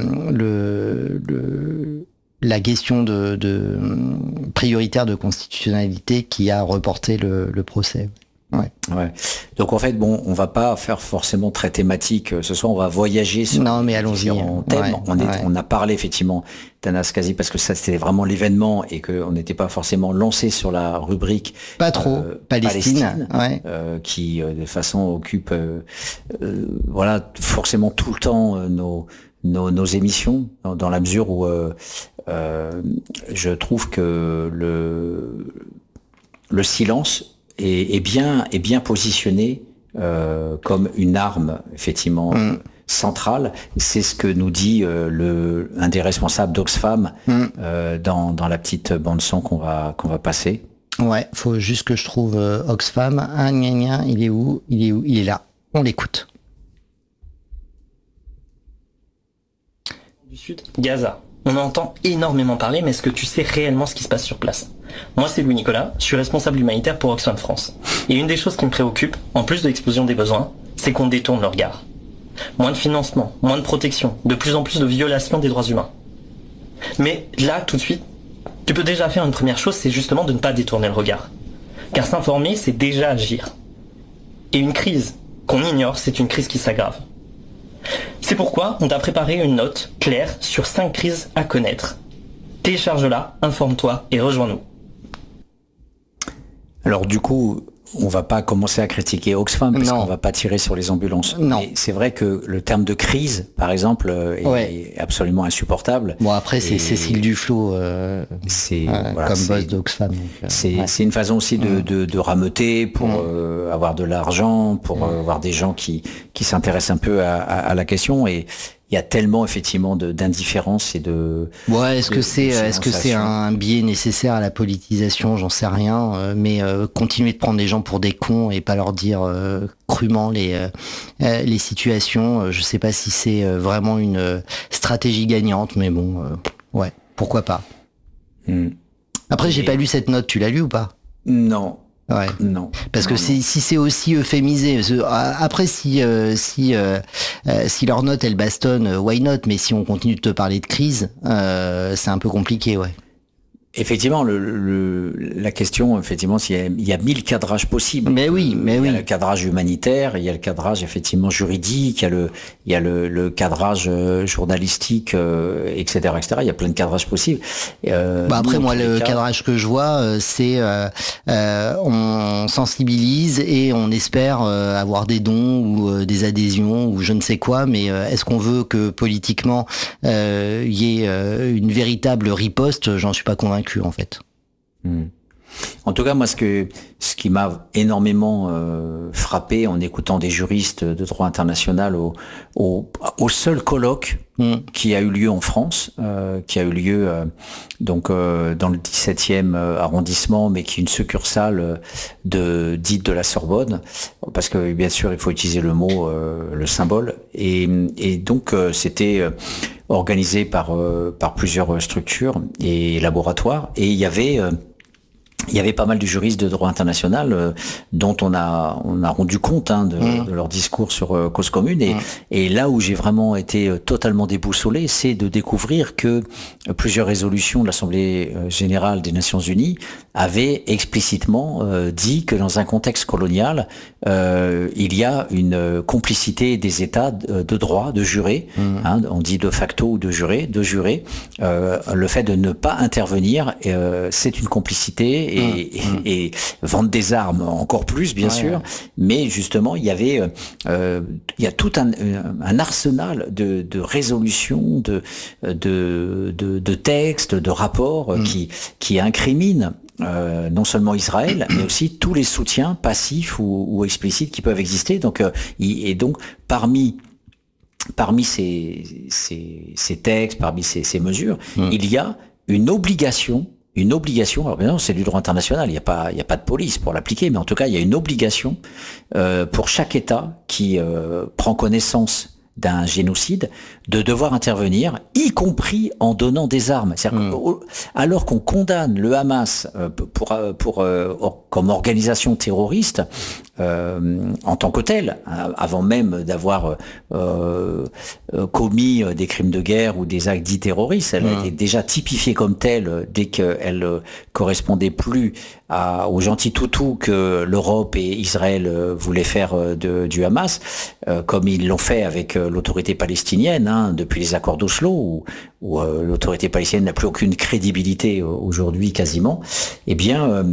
[SPEAKER 1] le le la question de, de prioritaire de constitutionnalité qui a reporté le, le procès. Ouais.
[SPEAKER 2] Ouais. Donc en fait, bon, on va pas faire forcément très thématique ce soir, on va voyager sur
[SPEAKER 1] non, mais allons-y.
[SPEAKER 2] différents thèmes.
[SPEAKER 1] Ouais,
[SPEAKER 2] on, est,
[SPEAKER 1] ouais.
[SPEAKER 2] on a parlé effectivement d'Anas Kazib parce que ça c'était vraiment l'événement et qu'on n'était pas forcément lancé sur la rubrique
[SPEAKER 1] pas trop euh, Palestine,
[SPEAKER 2] Palestine
[SPEAKER 1] ouais.
[SPEAKER 2] euh, qui euh, de façon occupe euh, euh, voilà forcément tout le temps euh, nos Nos, nos émissions, dans, dans la mesure où euh, euh, je trouve que le, le silence est, est, bien, est bien positionné euh, comme une arme, effectivement, mm. centrale. C'est ce que nous dit euh, le, un des responsables d'Oxfam mm. euh, dans, dans la petite bande-son qu'on va, qu'on va passer.
[SPEAKER 1] Ouais, faut juste que je trouve euh, Oxfam. Ah, gna, gna, il est où Il est où Il est là. On l'écoute.
[SPEAKER 10] Du Sud, Gaza. On entend énormément parler, mais est-ce que tu sais réellement ce qui se passe sur place? Moi, c'est Louis Nicolas, je suis responsable humanitaire pour Oxfam France. Et une des choses qui me préoccupe, en plus de l'explosion des besoins, c'est qu'on détourne le regard. Moins de financement, moins de protection, de plus en plus de violations des droits humains. Mais là, tout de suite, tu peux déjà faire une première chose, c'est justement de ne pas détourner le regard. Car s'informer, c'est déjà agir. Et une crise qu'on ignore, c'est une crise qui s'aggrave. C'est pourquoi on t'a préparé une note claire sur cinq crises à connaître. Télécharge-la, informe-toi et rejoins-nous.
[SPEAKER 2] Alors du coup, on va pas commencer à critiquer Oxfam parce qu'on va pas tirer sur les ambulances.
[SPEAKER 1] Non.
[SPEAKER 2] Mais c'est vrai que le terme de crise, par exemple, est, ouais. est absolument insupportable.
[SPEAKER 1] Bon, après, c'est et Cécile Duflot, euh,
[SPEAKER 2] c'est,
[SPEAKER 1] euh,
[SPEAKER 2] voilà,
[SPEAKER 1] comme
[SPEAKER 2] c'est,
[SPEAKER 1] boss d'Oxfam. Donc,
[SPEAKER 2] euh, c'est, ouais. c'est une façon aussi de, de, de rameuter pour mmh. euh, avoir de l'argent, pour mmh. euh, avoir des gens qui, qui s'intéressent un peu à, à, à la question. Et il y a tellement effectivement de, d'indifférence et de.
[SPEAKER 1] Ouais, est-ce de, que c'est, est-ce que c'est un biais nécessaire à la politisation? J'en sais rien. Euh, mais euh, continuer de prendre les gens pour des cons et pas leur dire euh, crûment les euh, les situations. Euh, je sais pas si c'est euh, vraiment une euh, stratégie gagnante, mais bon, euh, ouais, pourquoi pas. Hmm. Après, et... j'ai pas lu cette note. Tu l'as lu ou pas?
[SPEAKER 2] Non.
[SPEAKER 1] Ouais.
[SPEAKER 2] Non.
[SPEAKER 1] Parce
[SPEAKER 2] non,
[SPEAKER 1] que si, si c'est aussi euphémisé, après si euh, si euh, si leur note elle bastonne, why not? Mais si on continue de te parler de crise, euh, c'est un peu compliqué, ouais.
[SPEAKER 2] Effectivement, le, le, la question, effectivement, il y a, il y a mille cadrages possibles.
[SPEAKER 1] Mais oui, mais oui.
[SPEAKER 2] Il y a le cadrage humanitaire, il y a le cadrage effectivement juridique, il y a le, il y a le, le cadrage journalistique, euh, et cetera, et cetera. Il y a plein de cadrages possibles.
[SPEAKER 1] Euh, bah après, moi, le cas... cadrage que je vois, c'est euh, euh, on sensibilise et on espère euh, avoir des dons ou euh, des adhésions ou je ne sais quoi. Mais euh, est-ce qu'on veut que politiquement il euh, y ait euh, une véritable riposte? J'en suis pas convaincu. En fait.
[SPEAKER 2] Mmh. En tout cas, moi, ce que ce qui m'a énormément euh, frappé en écoutant des juristes de droit international au au, au seul colloque mmh. qui a eu lieu en France, euh, qui a eu lieu euh, donc euh, dans le dix-septième arrondissement, mais qui est une succursale de dite de la Sorbonne, parce que bien sûr, il faut utiliser le mot, euh, le symbole, et et donc euh, c'était euh, organisé par euh, par plusieurs structures et laboratoires, et il y avait euh, il y avait pas mal de juristes de droit international euh, dont on a on a rendu compte hein, de, mmh. de leur discours sur euh, cause commune, et mmh. et là où j'ai vraiment été euh, totalement déboussolé, c'est de découvrir que euh, plusieurs résolutions de l'Assemblée euh, générale des Nations Unies avaient explicitement euh, dit que dans un contexte colonial, euh, il y a une euh, complicité des États de, de droit, de jurés, mmh. hein, on dit de facto ou de jurés, de jurés, euh, le fait de ne pas intervenir, euh, c'est une complicité. Et, mmh. et, et vendre des armes encore plus, bien ouais, sûr. Ouais. Mais justement, il y avait, euh, il y a tout un, un arsenal de, de résolutions, de, de, de, de textes, de rapports mmh. qui, qui incriminent euh, non seulement Israël, mais aussi tous les soutiens passifs ou, ou explicites qui peuvent exister. Donc, euh, et donc, parmi parmi ces, ces, ces textes, parmi ces, ces mesures, mmh. il y a une obligation. Une obligation, alors bien non, c'est du droit international, il n'y a pas, il n'y a pas de police pour l'appliquer, mais en tout cas, il y a une obligation euh, pour chaque État qui euh, prend connaissance d'un génocide de devoir intervenir, y compris en donnant des armes. C'est-à-dire mmh. que, alors qu'on condamne le Hamas euh, pour, pour, euh, comme organisation terroriste euh, en tant que telle, avant même d'avoir euh, commis des crimes de guerre ou des actes dits terroristes, elle mmh. était déjà typifiée comme telle dès qu'elle correspondait plus à, aux gentils toutous que l'Europe et Israël voulaient faire de, du Hamas, euh, comme ils l'ont fait avec l'autorité palestinienne, hein, depuis les accords d'Oslo, où, où euh, l'autorité palestinienne n'a plus aucune crédibilité aujourd'hui quasiment. Eh bien, euh,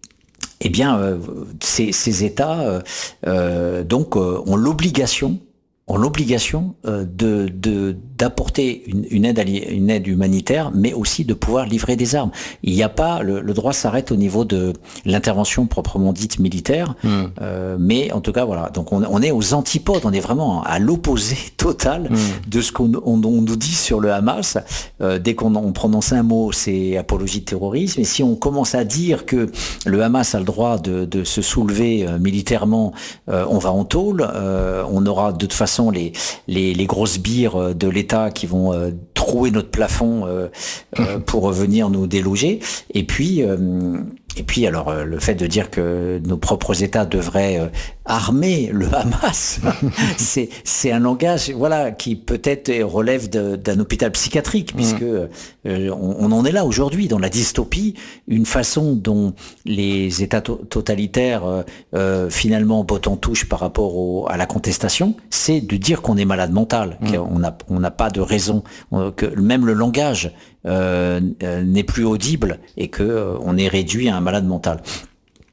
[SPEAKER 2] eh bien, euh, ces, ces États euh, euh, donc euh, ont l'obligation, ont l'obligation euh, de, de d'apporter une, une aide alliée, une aide humanitaire, mais aussi de pouvoir livrer des armes. Il n'y a pas le, le droit s'arrête au niveau de l'intervention proprement dite militaire, mmh. euh, mais en tout cas voilà. Donc on, on est aux antipodes, on est vraiment à l'opposé total mmh. de ce qu'on on, on nous dit sur le Hamas. Euh, dès qu'on on prononce un mot, c'est apologie de terrorisme. Et si on commence à dire que le Hamas a le droit de, de se soulever euh, militairement, euh, on va en tôle. Euh, on aura de toute façon les les, les grosses bires de l'État qui vont euh, trouer notre plafond euh, euh, pour venir nous déloger. Et puis, euh, et puis alors euh, le fait de dire que nos propres États devraient euh, armer le Hamas, c'est c'est un langage voilà qui peut-être relève de, d'un hôpital psychiatrique, puisque euh, on, on en est là aujourd'hui dans la dystopie, une façon dont les États to- totalitaires euh, euh, finalement bottent en touche par rapport au, à la contestation, c'est de dire qu'on est malade mental, mmh. qu'on a on n'a pas de raison, que même le langage euh, euh, n'est plus audible et que euh, on est réduit à un malade mental.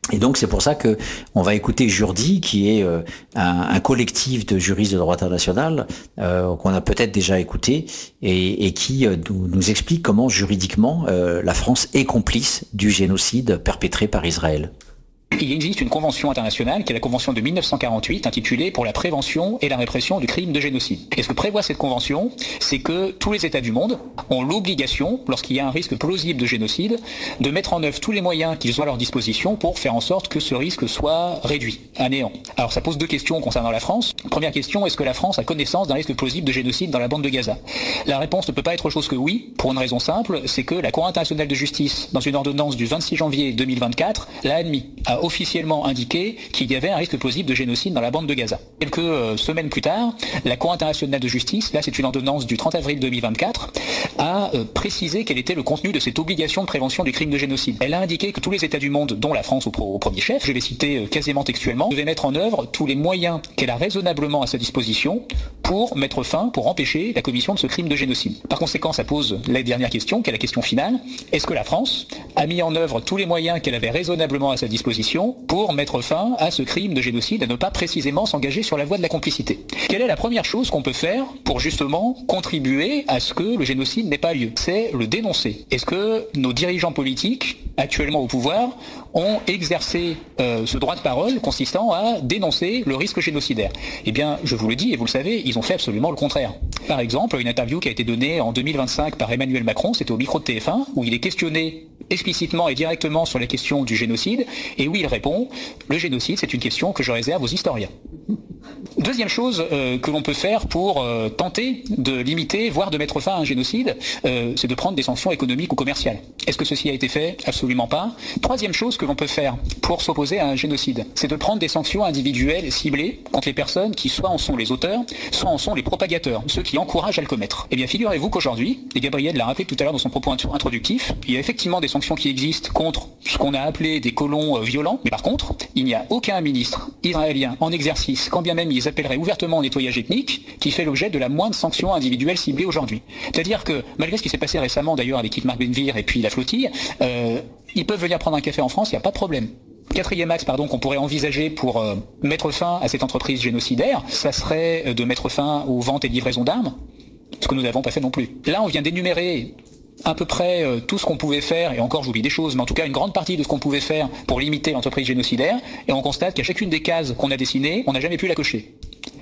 [SPEAKER 2] Et donc c'est pour ça que on va écouter Jurdi, qui est euh, un, un collectif de juristes de droit international euh, qu'on a peut-être déjà écouté et, et qui euh, nous, nous explique comment juridiquement euh, la France est complice du génocide perpétré par Israël.
[SPEAKER 11] Il existe une convention internationale qui est la convention de mille neuf cent quarante-huit intitulée pour la prévention et la répression du crime de génocide. Et ce que prévoit cette convention, c'est que tous les États du monde ont l'obligation, lorsqu'il y a un risque plausible de génocide, de mettre en œuvre tous les moyens qu'ils ont à leur disposition pour faire en sorte que ce risque soit réduit à néant. Alors ça pose deux questions concernant la France. Première question, est-ce que la France a connaissance d'un risque plausible de génocide dans la bande de Gaza? La réponse ne peut pas être autre chose que oui, pour une raison simple, c'est que la Cour internationale de justice, dans une ordonnance du vingt-six janvier deux mille vingt-quatre, l'a admis, a officiellement indiqué qu'il y avait un risque plausible de génocide dans la bande de Gaza. Quelques euh, semaines plus tard, la Cour internationale de justice, là c'est une ordonnance du trente avril deux mille vingt-quatre, a euh, précisé quel était le contenu de cette obligation de prévention du crime de génocide. Elle a indiqué que tous les États du monde, dont la France au, pro- au premier chef, je vais citer euh, quasiment textuellement, devaient mettre en œuvre tous les moyens qu'elle a raisonnablement à sa disposition pour mettre fin, pour empêcher la commission de ce crime de génocide. Par conséquent, ça pose la dernière question, qui est la question finale. Est-ce que la France a mis en œuvre tous les moyens qu'elle avait raisonnablement à sa disposition pour mettre fin à ce crime de génocide et ne pas précisément s'engager sur la voie de la complicité? Quelle est la première chose qu'on peut faire pour justement contribuer à ce que le génocide n'ait pas lieu? C'est le dénoncer. Est-ce que nos dirigeants politiques, actuellement au pouvoir, ont exercé euh, ce droit de parole consistant à dénoncer le risque génocidaire? Eh bien, je vous le dis et vous le savez, ils ont fait absolument le contraire. Par exemple, une interview qui a été donnée en deux mille vingt-cinq par Emmanuel Macron, c'était au micro de T F un, où il est questionné explicitement et directement sur la question du génocide, et où il répond « Le génocide, c'est une question que je réserve aux historiens ». Deuxième chose euh, que l'on peut faire pour euh, tenter de limiter, voire de mettre fin à un génocide, euh, c'est de prendre des sanctions économiques ou commerciales. Est-ce que ceci a été fait? Absolument pas. Troisième chose que l'on peut faire pour s'opposer à un génocide, c'est de prendre des sanctions individuelles ciblées contre les personnes qui soit en sont les auteurs, soit en sont les propagateurs, ceux qui encouragent à le commettre. Eh bien, figurez-vous qu'aujourd'hui, et Gabriel l'a rappelé tout à l'heure dans son propos introductif, il y a effectivement des sanctions qui existent contre ce qu'on a appelé des colons euh, violents, mais par contre, il n'y a aucun ministre israélien en exercice, quand bien même ils appelleraient ouvertement au nettoyage ethnique, qui fait l'objet de la moindre sanction individuelle ciblée aujourd'hui. C'est-à-dire que, malgré ce qui s'est passé récemment d'ailleurs avec Itamar Ben-Gvir et puis la flottille, euh, ils peuvent venir prendre un café en France, il n'y a pas de problème. Quatrième axe pardon, qu'on pourrait envisager pour euh, mettre fin à cette entreprise génocidaire, ça serait de mettre fin aux ventes et livraisons d'armes, ce que nous n'avons pas fait non plus. Là, on vient d'énumérer à peu près euh, tout ce qu'on pouvait faire, et encore j'oublie des choses, mais en tout cas une grande partie de ce qu'on pouvait faire pour limiter l'entreprise génocidaire, et on constate qu'à chacune des cases qu'on a dessinées, on n'a jamais pu la cocher.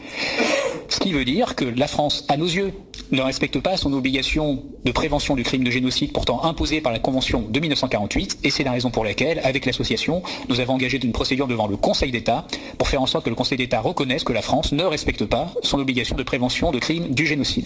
[SPEAKER 11] Ce qui veut dire que la France, à nos yeux, ne respecte pas son obligation de prévention du crime de génocide pourtant imposée par la Convention de mille neuf cent quarante-huit, et c'est la raison pour laquelle, avec l'association, nous avons engagé une procédure devant le Conseil d'État pour faire en sorte que le Conseil d'État reconnaisse que la France ne respecte pas son obligation de prévention de crime du génocide.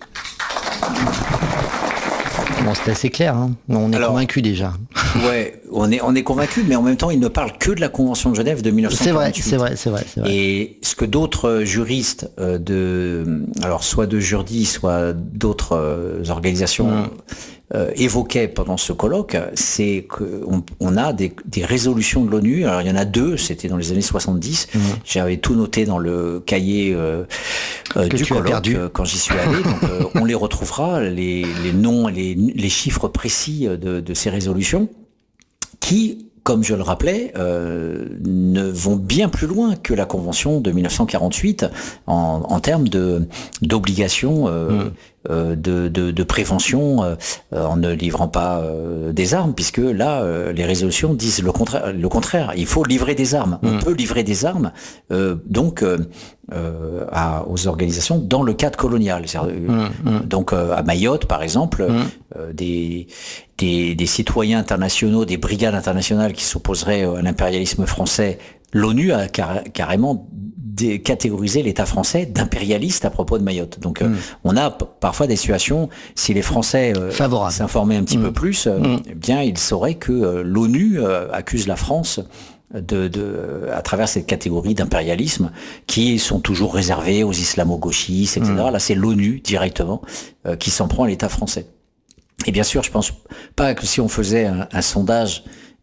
[SPEAKER 1] Bon, c'est assez clair, hein. On est convaincus déjà.
[SPEAKER 2] Ouais, on est, on est convaincus, mais en même temps, il ne parle que de la Convention de Genève de mille neuf cent quarante-huit.
[SPEAKER 1] C'est vrai, c'est vrai, c'est vrai, c'est vrai.
[SPEAKER 2] Et ce que d'autres juristes euh, de, alors soit de Jurdi, soit d'autres euh, organisations mmh. euh, évoquaient pendant ce colloque, c'est qu'on on a des, des résolutions de l'ONU. Alors il y en a deux, c'était dans les années soixante-dix. Mmh. J'avais tout noté dans le cahier euh, euh, du colloque euh, quand j'y suis allé. Donc euh, on les retrouvera, les, les noms, les, les chiffres précis de, de ces résolutions, qui, comme je le rappelais, euh, ne vont bien plus loin que la Convention de mille neuf cent quarante-huit en, en termes de d'obligation euh, mmh. euh, de, de, de prévention euh, en ne livrant pas euh, des armes, puisque là, euh, les résolutions disent le contraire. Le contraire, il faut livrer des armes. Mmh. On peut livrer des armes, euh, donc euh, euh, à, aux organisations dans le cadre colonial. Mmh. Mmh. Donc euh, à Mayotte, par exemple, mmh. euh, des Des, des citoyens internationaux, des brigades internationales qui s'opposeraient à l'impérialisme français, l'ONU a car, carrément dé, catégorisé l'État français d'impérialiste à propos de Mayotte. Donc mmh. euh, on a p- parfois des situations, si les Français euh, s'informaient un petit mmh. peu plus, euh, mmh. eh bien ils sauraient que euh, l'ONU euh, accuse la France de, de, à travers cette catégorie d'impérialisme qui sont toujours réservés aux islamo-gauchistes, et cetera. Mmh. Là c'est l'ONU directement euh, qui s'en prend à l'État français. Et bien sûr, je pense pas que si on faisait un, un sondage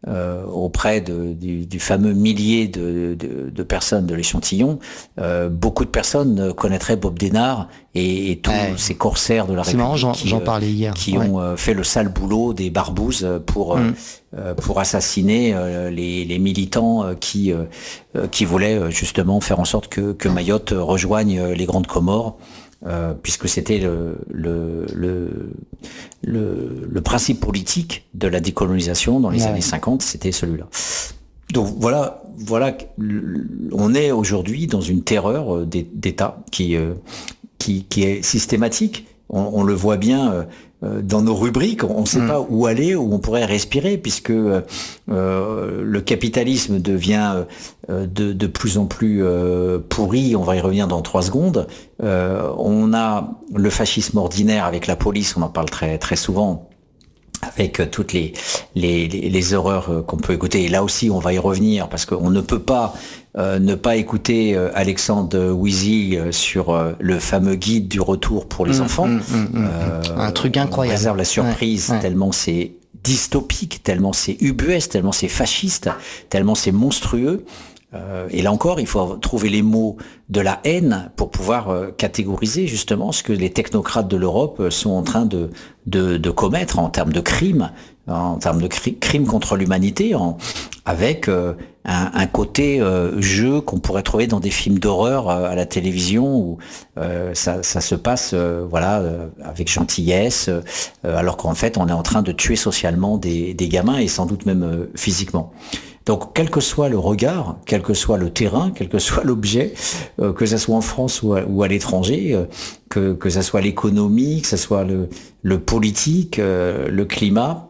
[SPEAKER 2] euh, auprès de, du, du fameux millier de, de, de personnes de l'échantillon, euh, beaucoup de personnes connaîtraient Bob Denard et, et tous ouais. ces corsaires de la République
[SPEAKER 1] marrant, j'en,
[SPEAKER 2] qui,
[SPEAKER 1] j'en parlais hier.
[SPEAKER 2] qui
[SPEAKER 1] ouais.
[SPEAKER 2] ont euh, fait le sale boulot des barbouzes pour mm. euh, pour assassiner euh, les, les militants qui euh, qui voulaient justement faire en sorte que, que Mayotte rejoigne les Grandes Comores. Euh, puisque c'était le, le, le, le, le principe politique de la décolonisation dans les ouais. années cinquante, c'était celui-là. Donc voilà, voilà, on est aujourd'hui dans une terreur d'État qui, qui, qui est systématique. On, on le voit bien dans nos rubriques, on ne sait mmh. pas où aller, où on pourrait respirer, puisque euh, le capitalisme devient euh, de, de plus en plus euh, pourri, on va y revenir dans trois secondes. Euh, on a le fascisme ordinaire avec la police, on en parle très, très souvent, avec toutes les, les, les, les horreurs qu'on peut écouter. Et là aussi, on va y revenir, parce qu'on ne peut pas euh, ne pas écouter euh, Alexandre Wheezy euh, sur euh, le fameux guide du retour pour les mmh, enfants. Mmh, mmh, euh,
[SPEAKER 1] un truc incroyable.
[SPEAKER 2] On réserve la surprise, ouais, ouais. tellement c'est dystopique, tellement c'est ubuesque, tellement c'est fasciste, tellement c'est monstrueux. Euh, et là encore, il faut trouver les mots de la haine pour pouvoir euh, catégoriser justement ce que les technocrates de l'Europe euh, sont en train de, de, de commettre en termes de crimes, en termes de cri- crimes contre l'humanité, en, avec euh, un, un côté euh, jeu qu'on pourrait trouver dans des films d'horreur euh, à la télévision où euh, ça, ça se passe euh, voilà euh, avec gentillesse, euh, alors qu'en fait on est en train de tuer socialement des, des gamins et sans doute même euh, physiquement. Donc, quel que soit le regard, quel que soit le terrain, quel que soit l'objet, euh, que ça soit en France ou à, ou à l'étranger, euh, que, que ça soit l'économie, que ça soit le, le politique, euh, le climat,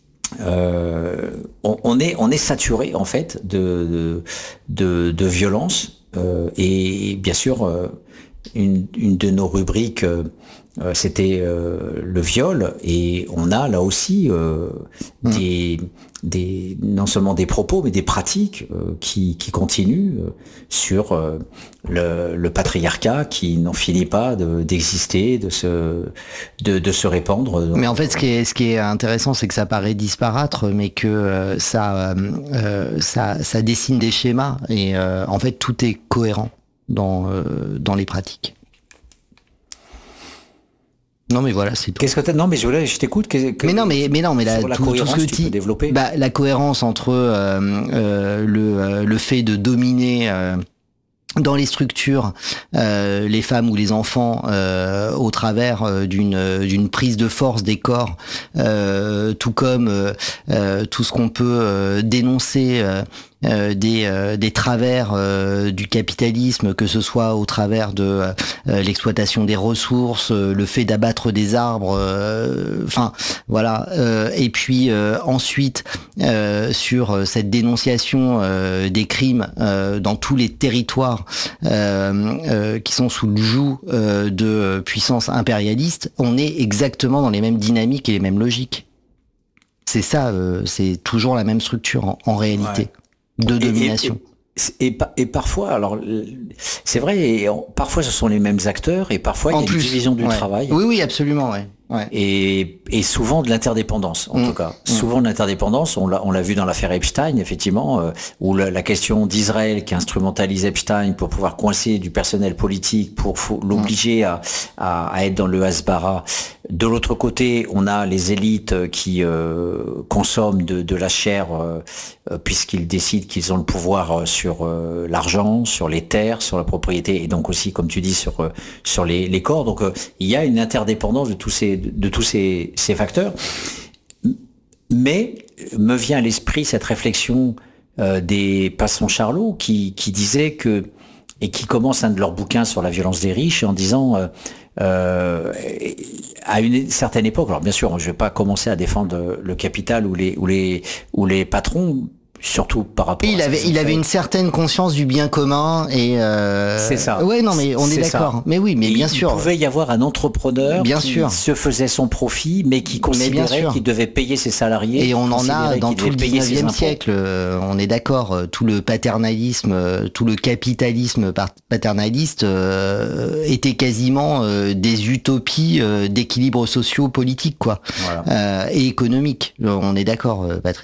[SPEAKER 2] euh, on, on est on est saturé en fait de de, de, de violence euh, et bien sûr euh, une, une de nos rubriques euh, euh, c'était euh, le viol et on a là aussi euh, mmh. des Des, non seulement des propos, mais des pratiques euh, qui, qui continuent euh, sur euh, le, le patriarcat qui n'en finit pas de, d'exister, de se, de, de se répandre.
[SPEAKER 1] Mais en fait, ce qui est, ce qui est intéressant, c'est que ça paraît disparate, mais que euh, ça, euh, ça, ça dessine des schémas et euh, en fait, tout est cohérent dans, euh, dans les pratiques. Non mais voilà, c'est tout.
[SPEAKER 2] Qu'est-ce que t'as ? Non mais je, je t'écoute. Que, que,
[SPEAKER 1] mais non mais mais non mais la,
[SPEAKER 2] la
[SPEAKER 1] tout, tout ce que tu
[SPEAKER 2] peux développer.
[SPEAKER 1] Bah, la cohérence entre euh, euh, le euh, le fait de dominer euh, dans les structures euh, les femmes ou les enfants euh, au travers euh, d'une d'une prise de force des corps, euh, tout comme euh, euh, tout ce qu'on peut euh, dénoncer. Euh, Euh, des, euh, des travers euh, du capitalisme, que ce soit au travers de euh, l'exploitation des ressources, euh, le fait d'abattre des arbres, enfin euh, voilà. Euh, et puis euh, ensuite euh, sur cette dénonciation euh, des crimes euh, dans tous les territoires euh, euh, qui sont sous le joug euh, de puissances impérialistes, on est exactement dans les mêmes dynamiques et les mêmes logiques. C'est ça, euh, c'est toujours la même structure en, en réalité. Ouais. De domination.
[SPEAKER 2] Et, et, et, et parfois, alors c'est vrai, et parfois ce sont les mêmes acteurs et parfois il y a une division du
[SPEAKER 1] ouais.
[SPEAKER 2] travail.
[SPEAKER 1] Oui, oui, absolument, ouais. Ouais.
[SPEAKER 2] Et, et souvent de l'interdépendance, en mmh. tout cas. Mmh. Souvent de l'interdépendance, on l'a, on l'a vu dans l'affaire Epstein, effectivement, euh, où la, la question d'Israël qui instrumentalise Epstein pour pouvoir coincer du personnel politique, pour faut, l'obliger mmh. à, à, à être dans le Hasbara. De l'autre côté, on a les élites qui euh, consomment de, de la chair euh, puisqu'ils décident qu'ils ont le pouvoir sur euh, l'argent, sur les terres, sur la propriété et donc aussi, comme tu dis, sur euh, sur les, les corps. Donc euh, il y a une interdépendance de tous ces de, de tous ces, ces facteurs. Mais me vient à l'esprit cette réflexion euh, des Passon Charlot qui qui disait que et qui commence un de leurs bouquins sur la violence des riches en disant euh, Euh, à une certaine époque, alors bien sûr, je vais pas commencer à défendre le capital ou les ou les ou les patrons, surtout par rapport.
[SPEAKER 1] Il
[SPEAKER 2] à
[SPEAKER 1] avait il avait une certaine conscience du bien commun et. Euh...
[SPEAKER 2] C'est ça.
[SPEAKER 1] Ouais, non, mais on est, est d'accord. Ça. Mais oui, mais
[SPEAKER 2] et
[SPEAKER 1] bien
[SPEAKER 2] il
[SPEAKER 1] sûr.
[SPEAKER 2] Il pouvait y avoir un entrepreneur
[SPEAKER 1] bien
[SPEAKER 2] qui
[SPEAKER 1] sûr.
[SPEAKER 2] se faisait son profit, mais qui considérait qu'il devait payer ses salariés.
[SPEAKER 1] Et on en a dans tout le dix-neuvième siècle. Euh, on est d'accord. Tout le paternalisme, tout le capitalisme paternaliste euh, était quasiment euh, des utopies euh, d'équilibre socio-politique, quoi, voilà. euh, et économique. On est d'accord, Patrick.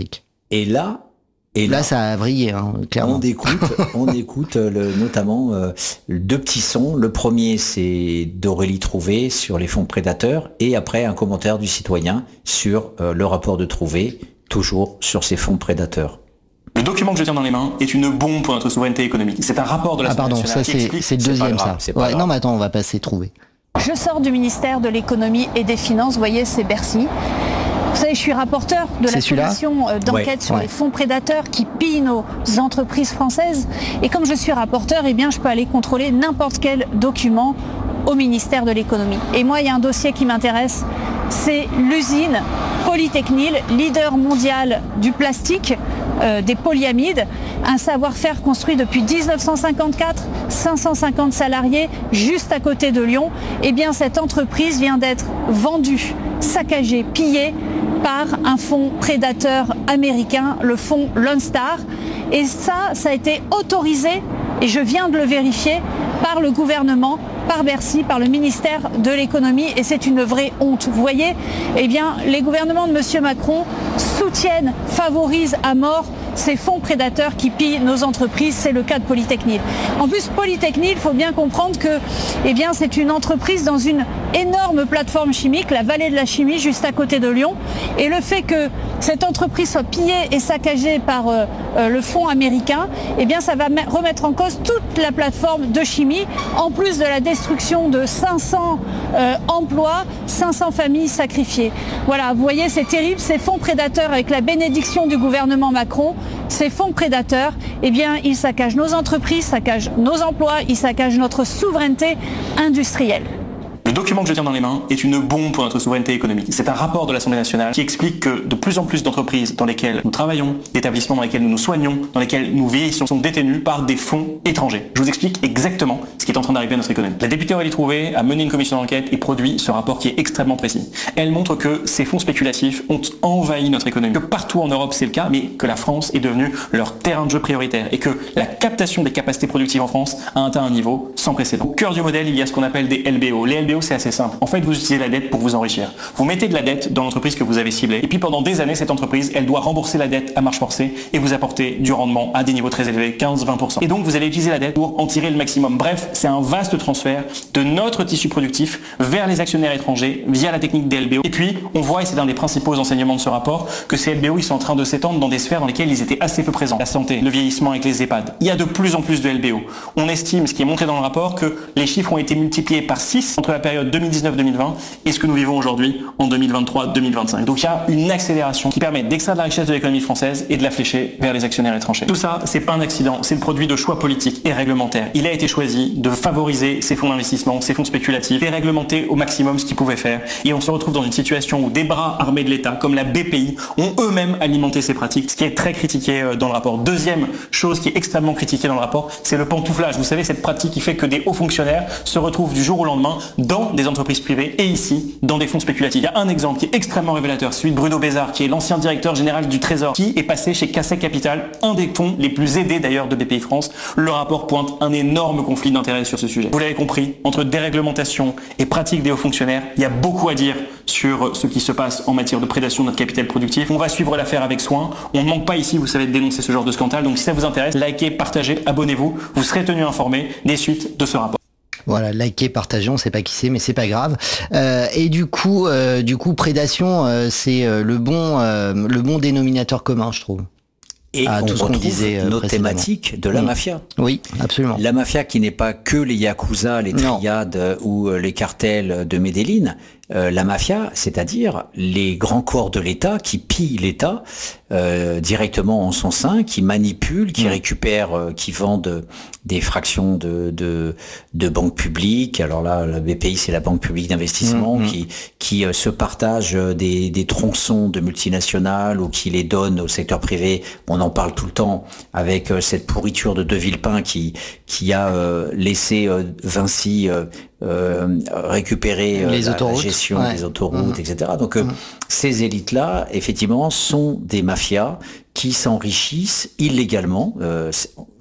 [SPEAKER 2] Et là,
[SPEAKER 1] Et là, là, ça a vrillé, hein, clairement.
[SPEAKER 2] On écoute, on écoute le, notamment euh, deux petits sons. Le premier, c'est d'Aurélie Trouvé sur les fonds prédateurs, et après un commentaire du citoyen sur euh, le rapport de Trouvé, toujours sur ces fonds prédateurs.
[SPEAKER 12] Le document que je tiens dans les mains est une bombe pour notre souveraineté économique. C'est un rapport de la
[SPEAKER 1] ah, pardon,
[SPEAKER 12] nationale
[SPEAKER 1] ça
[SPEAKER 12] qui
[SPEAKER 1] c'est,
[SPEAKER 12] explique...
[SPEAKER 1] c'est le deuxième,
[SPEAKER 12] grave,
[SPEAKER 1] ça. Ouais, non, mais attends, on va passer Trouvé.
[SPEAKER 13] Je sors du ministère de l'économie et des finances. Vous voyez, c'est Bercy. Vous savez, je suis rapporteur de
[SPEAKER 1] c'est
[SPEAKER 13] la
[SPEAKER 1] celui-là
[SPEAKER 13] commission d'enquête ouais, sur ouais. les fonds prédateurs qui pillent nos entreprises françaises. Et comme je suis rapporteur, eh bien, je peux aller contrôler n'importe quel document au ministère de l'économie. Et moi, il y a un dossier qui m'intéresse, c'est l'usine Polytechnil, leader mondial du plastique, euh, des polyamides, un savoir-faire construit depuis dix-neuf cent cinquante-quatre, cinq cent cinquante salariés, juste à côté de Lyon. Eh bien, cette entreprise vient d'être vendue, saccagée, pillée par un fonds prédateur américain, le fonds Lone Star. Et ça, ça a été autorisé, et je viens de le vérifier, par le gouvernement, par Bercy, par le ministère de l'économie, et c'est une vraie honte. Vous voyez, eh bien, les gouvernements de M. Macron soutiennent, favorisent à mort ces fonds prédateurs qui pillent nos entreprises. C'est le cas de Polytechnil. En plus, Polytechnil, il faut bien comprendre que eh bien, c'est une entreprise dans une énorme plateforme chimique, la vallée de la chimie, juste à côté de Lyon. Et le fait que cette entreprise soit pillée et saccagée par euh, euh, le fonds américain, eh bien, ça va remettre en cause toute la plateforme de chimie, en plus de la destruction de cinq cents euh, emplois, cinq cents familles sacrifiées. Voilà, vous voyez, c'est terrible. Ces fonds prédateurs, avec la bénédiction du gouvernement Macron, ces fonds prédateurs, eh bien, ils saccagent nos entreprises, saccagent nos emplois, ils saccagent notre souveraineté industrielle.
[SPEAKER 12] Le document que je tiens dans les mains est une bombe pour notre souveraineté économique. C'est un rapport de l'Assemblée nationale qui explique que de plus en plus d'entreprises dans lesquelles nous travaillons, d'établissements dans lesquels nous nous soignons, dans lesquels nous vieillissons, sont détenus par des fonds étrangers. Je vous explique exactement ce qui est en train d'arriver à notre économie. La députée Aurélie Trouvé a mené une commission d'enquête et produit ce rapport qui est extrêmement précis. Elle montre que ces fonds spéculatifs ont envahi notre économie, que partout en Europe c'est le cas, mais que la France est devenue leur terrain de jeu prioritaire et que la captation des capacités productives en France a atteint un niveau sans précédent. Au cœur du modèle, il y a ce qu'on appelle des L B O. Les L B O, c'est assez simple. En fait, vous utilisez la dette pour vous enrichir. Vous mettez de la dette dans l'entreprise que vous avez ciblée. Et puis pendant des années, cette entreprise, elle doit rembourser la dette à marche forcée et vous apporter du rendement à des niveaux très élevés, quinze à vingt pour cent. Et donc, vous allez utiliser la dette pour en tirer le maximum. Bref, c'est un vaste transfert de notre tissu productif vers les actionnaires étrangers via la technique des L B O. Et puis, on voit, et c'est l'un des principaux enseignements de ce rapport, que ces L B O, ils sont en train de s'étendre dans des sphères dans lesquelles ils étaient assez peu présents. La santé, le vieillissement avec les EHPAD. Il y a de plus en plus de L B O. On estime, ce qui est montré dans le rapport, que les chiffres ont été multipliés par six entre la période deux mille dix-neuf deux mille vingt et ce que nous vivons aujourd'hui en deux mille vingt-trois deux mille vingt-cinq. Donc il y a une accélération qui permet d'extraire de la richesse de l'économie française et de la flécher vers les actionnaires étrangers. Tout ça, c'est pas un accident, c'est le produit de choix politiques et réglementaires. Il a été choisi de favoriser ces fonds d'investissement, ces fonds spéculatifs, et réglementer au maximum ce qu'ils pouvaient faire. Et on se retrouve dans une situation où des bras armés de l'État, comme la B P I, ont eux-mêmes alimenté ces pratiques, ce qui est très critiqué dans le rapport. Deuxième chose qui est extrêmement critiquée dans le rapport, c'est le pantouflage. Vous savez, cette pratique qui fait que des hauts fonctionnaires se retrouvent du jour au lendemain dans des entreprises privées et ici, dans des fonds spéculatifs. Il y a un exemple qui est extrêmement révélateur, celui de Bruno Bézard, qui est l'ancien directeur général du Trésor, qui est passé chez Cassec Capital, un des fonds les plus aidés d'ailleurs de B P I France. Le rapport pointe un énorme conflit d'intérêts sur ce sujet. Vous l'avez compris, entre déréglementation et pratique des hauts fonctionnaires, il y a beaucoup à dire sur ce qui se passe en matière de prédation de notre capital productif. On va suivre l'affaire avec soin. On ne manque pas ici, vous savez, de dénoncer ce genre de scandale. Donc si ça vous intéresse, likez, partagez, abonnez-vous. Vous serez tenu informé des suites de ce rapport.
[SPEAKER 1] Voilà, liker, partager, on sait pas qui c'est, mais c'est pas grave. Euh, et du coup, euh, du coup, prédation, euh, c'est euh, le bon, euh, le bon dénominateur commun, je trouve.
[SPEAKER 2] Et
[SPEAKER 1] à
[SPEAKER 2] on
[SPEAKER 1] tout ce
[SPEAKER 2] retrouve
[SPEAKER 1] qu'on disait
[SPEAKER 2] nos thématiques de la
[SPEAKER 1] mmh.
[SPEAKER 2] mafia.
[SPEAKER 1] Oui, absolument.
[SPEAKER 2] La mafia qui n'est pas que les yakuza, les triades non. ou les cartels de Medellín. Euh, la mafia, c'est-à-dire les grands corps de l'État qui pillent l'État euh, directement en son sein, qui manipulent, qui mmh. récupèrent, euh, qui vendent des fractions de, de, de banques publiques. Alors là, la B P I, c'est la Banque publique d'investissement, mmh. qui, qui euh, se partagent des, des tronçons de multinationales ou qui les donnent au secteur privé. On en parle tout le temps avec euh, cette pourriture de De Villepin qui, qui a euh, laissé euh, Vinci euh, Euh, récupérer euh,
[SPEAKER 1] les
[SPEAKER 2] la,
[SPEAKER 1] autoroutes.
[SPEAKER 2] la gestion
[SPEAKER 1] ouais.
[SPEAKER 2] des autoroutes, mmh. et cetera. Donc euh,
[SPEAKER 1] mmh.
[SPEAKER 2] ces élites-là, effectivement, sont des mafias qui s'enrichissent illégalement. Euh,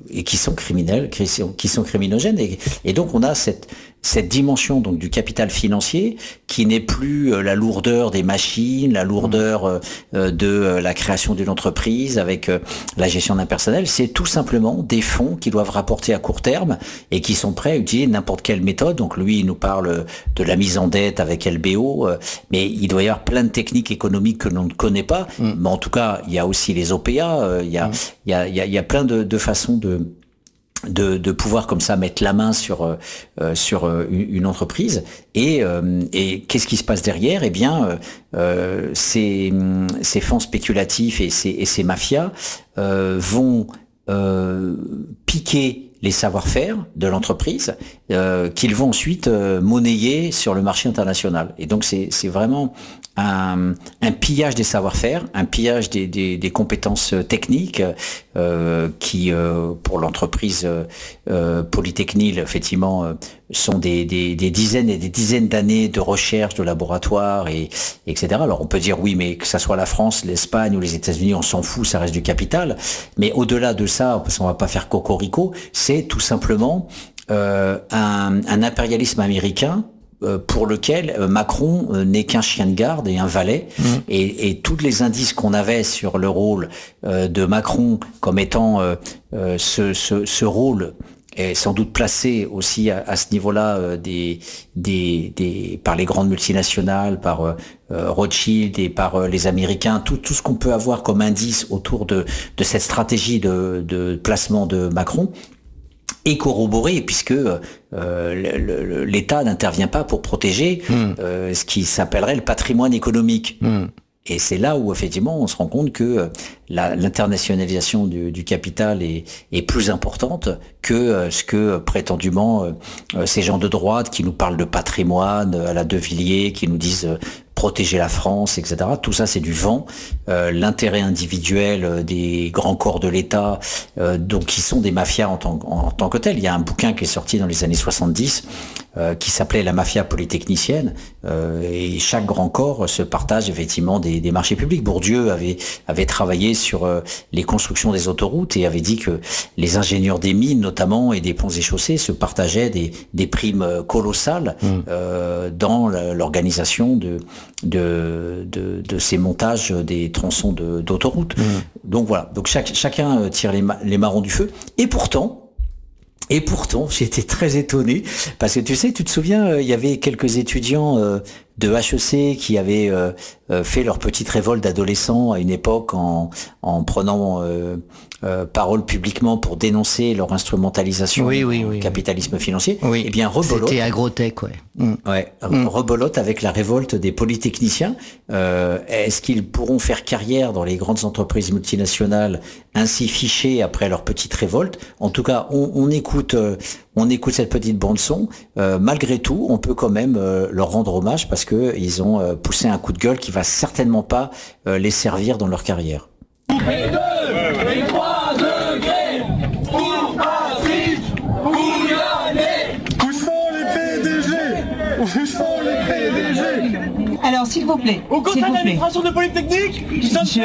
[SPEAKER 2] et qui sont criminels, qui sont, qui sont criminogènes. Et, et donc on a cette, cette dimension donc du capital financier qui n'est plus euh, la lourdeur des machines, la lourdeur euh, de euh, la création d'une entreprise avec euh, la gestion d'un personnel. C'est tout simplement des fonds qui doivent rapporter à court terme et qui sont prêts à utiliser n'importe quelle méthode. Donc lui, il nous parle de la mise en dette avec L B O, euh, mais il doit y avoir plein de techniques économiques que l'on ne connaît pas. Mm. Mais en tout cas, il y a aussi les O P A. Euh, il y a, mm. il y a, il y a, il y a plein de, de façons de De, de pouvoir comme ça mettre la main sur euh, sur euh, une entreprise et, euh, et qu'est-ce qui se passe derrière? Eh bien, euh, ces, ces fonds spéculatifs et ces, et ces mafias euh, vont euh, piquer les savoir-faire de l'entreprise euh, qu'ils vont ensuite euh, monnayer sur le marché international. Et donc c'est c'est vraiment un, un pillage des savoir-faire, un pillage des, des, des compétences techniques euh, qui, euh, pour l'entreprise euh, Polytechnil, effectivement, euh, sont des, des, des dizaines et des dizaines d'années de recherche, de laboratoire, et, et cetera. Alors on peut dire oui, mais que ça soit la France, l'Espagne ou les États-Unis, on s'en fout, ça reste du capital. Mais au-delà de ça, parce qu'on va pas faire cocorico, c'est tout simplement euh, un, un impérialisme américain pour lequel Macron n'est qu'un chien de garde et un valet. Mmh. Et, et tous les indices qu'on avait sur le rôle de Macron comme étant euh, ce, ce, ce rôle est sans doute placé aussi à, à ce niveau-là des, des, des, par les grandes multinationales, par euh, Rothschild et par euh, les Américains, tout, tout ce qu'on peut avoir comme indice autour de, de cette stratégie de, de placement de Macron est corroboré, puisque euh, l'État n'intervient pas pour protéger mmh. euh, ce qui s'appellerait le patrimoine économique. Mmh. Et c'est là où, effectivement, on se rend compte que la, l'internationalisation du, du capital est, est plus importante que euh, ce que, prétendument, euh, ces gens de droite qui nous parlent de patrimoine à la De Villiers, qui nous disent euh, protéger la France, et cetera. Tout ça, c'est du vent. Euh, l'intérêt individuel des grands corps de l'État, euh, donc qui sont des mafias en tant, en, en tant que tels. Il y a un bouquin qui est sorti dans les années soixante-dix euh, qui s'appelait La mafia polytechnicienne. Euh, et chaque grand corps se partage effectivement des, des marchés publics. Bourdieu avait, avait travaillé sur euh, les constructions des autoroutes et avait dit que les ingénieurs des mines, notamment, et des ponts et chaussées se partageaient des, des primes colossales mmh. euh, dans l'organisation de De, de, de ces montages des tronçons de, d'autoroute. Mmh. Donc voilà, donc chaque, chacun tire les, ma- les marrons du feu. Et pourtant, et pourtant, j'étais très étonné, parce que tu sais, tu te souviens, il y avait quelques étudiants euh, de H E C qui avaient euh, euh, fait leur petite révolte d'adolescents à une époque en, en prenant euh, euh, parole publiquement pour dénoncer leur instrumentalisation
[SPEAKER 1] oui, oui, oui,
[SPEAKER 2] du capitalisme
[SPEAKER 1] oui.
[SPEAKER 2] financier.
[SPEAKER 1] Oui.
[SPEAKER 2] Eh bien, rebolote.
[SPEAKER 1] C'était agrotech, ouais.
[SPEAKER 2] Mm. Ouais, mm. rebolote avec la révolte des polytechniciens. Euh, est-ce qu'ils pourront faire carrière dans les grandes entreprises multinationales ainsi fichées après leur petite révolte? En tout cas, on, on écoute, euh, on écoute cette petite bande son. Euh, malgré tout, on peut quand même euh, leur rendre hommage parce que ils ont euh, poussé un coup de gueule qui va certainement pas euh, les servir dans leur carrière.
[SPEAKER 14] Et deux, et trois degrés pour Patrick Pouyanné.
[SPEAKER 15] Où sont les P D G? Où sont les P D G?
[SPEAKER 16] Alors, s'il vous plaît,
[SPEAKER 15] au contraire de l'administration de Polytechnique,
[SPEAKER 16] je, je, suis,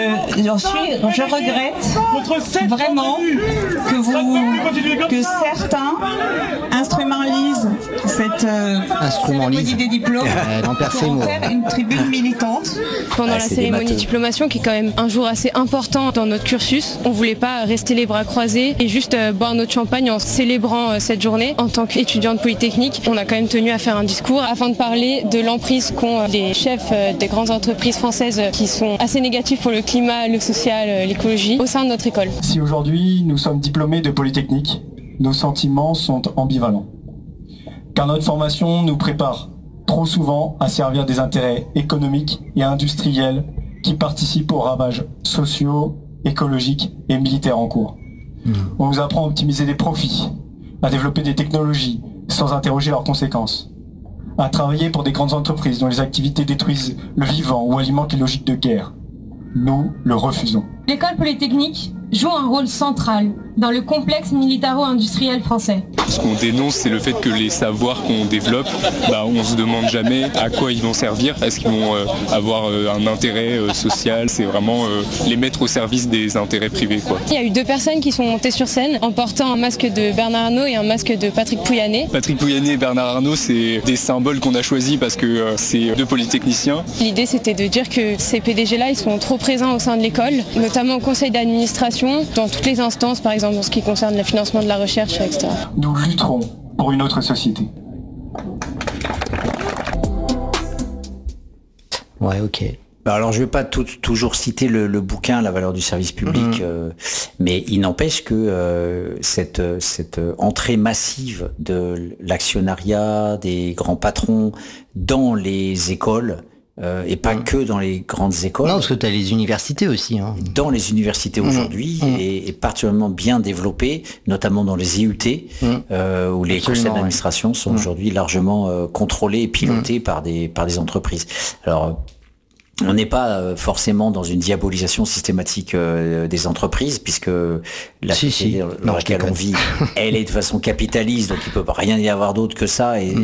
[SPEAKER 16] je regrette vraiment que vous, que certains instrumentalisent cette euh, cérémonie des diplômes pour en faire une tribune militante.
[SPEAKER 17] Pendant ah, la cérémonie diplomation, qui est quand même un jour assez important dans notre cursus, on voulait pas rester les bras croisés et juste euh, boire notre champagne en célébrant euh, cette journée. En tant qu'étudiante polytechnique, on a quand même tenu à faire un discours afin de parler de l'emprise qu'ont euh, les chefs euh, des grandes entreprises françaises euh, qui sont assez négatifs pour le climat, le social, euh, l'écologie au sein de notre école.
[SPEAKER 18] Si aujourd'hui nous sommes diplômés de Polytechnique, nos sentiments sont ambivalents. Car notre formation nous prépare trop souvent à servir des intérêts économiques et industriels qui participent aux ravages sociaux, écologiques et militaires en cours. Mmh. On nous apprend à optimiser des profits, à développer des technologies sans interroger leurs conséquences, à travailler pour des grandes entreprises dont les activités détruisent le vivant ou alimentent les logiques de guerre. Nous le refusons.
[SPEAKER 19] L'école polytechnique
[SPEAKER 17] joue un rôle central dans le complexe militaro-industriel français.
[SPEAKER 19] Ce qu'on dénonce, c'est le fait que les savoirs qu'on développe, bah, on se demande jamais à quoi ils vont servir. Est-ce qu'ils vont euh, avoir euh, un intérêt euh, social? C'est vraiment euh, les mettre au service des intérêts privés, quoi.
[SPEAKER 17] Il y a eu deux personnes qui sont montées sur scène en portant un masque de Bernard Arnault et un masque de Patrick Pouyanné.
[SPEAKER 19] Patrick Pouyanné et Bernard Arnault, c'est des symboles qu'on a choisis parce que euh, c'est deux polytechniciens.
[SPEAKER 17] L'idée, c'était de dire que ces P D G-là, ils sont trop présents au sein de l'école, notamment au conseil d'administration, dans toutes les instances, par exemple en ce qui concerne le financement de la recherche, et cetera.
[SPEAKER 18] Nous lutterons pour une autre société.
[SPEAKER 1] Ouais, ok.
[SPEAKER 2] Alors je ne vais pas tout, toujours citer le, le bouquin La valeur du service public, mmh. euh, mais il n'empêche que euh, cette, cette entrée massive de l'actionnariat, des grands patrons dans les écoles, Euh, et pas mmh. que dans les grandes écoles.
[SPEAKER 1] Non, parce que tu as les universités aussi. Hein.
[SPEAKER 2] Dans les universités mmh. aujourd'hui, mmh. et, et particulièrement bien développées, notamment dans les I U T, mmh. euh, où les conseils d'administration ouais. sont mmh. aujourd'hui largement euh, contrôlés et pilotés mmh. par des par des entreprises. Alors, on n'est pas forcément dans une diabolisation systématique euh, des entreprises, puisque la
[SPEAKER 1] si,
[SPEAKER 2] société
[SPEAKER 1] si.
[SPEAKER 2] dans laquelle on vit, elle est de façon capitaliste, donc il peut rien y avoir d'autre que ça. Et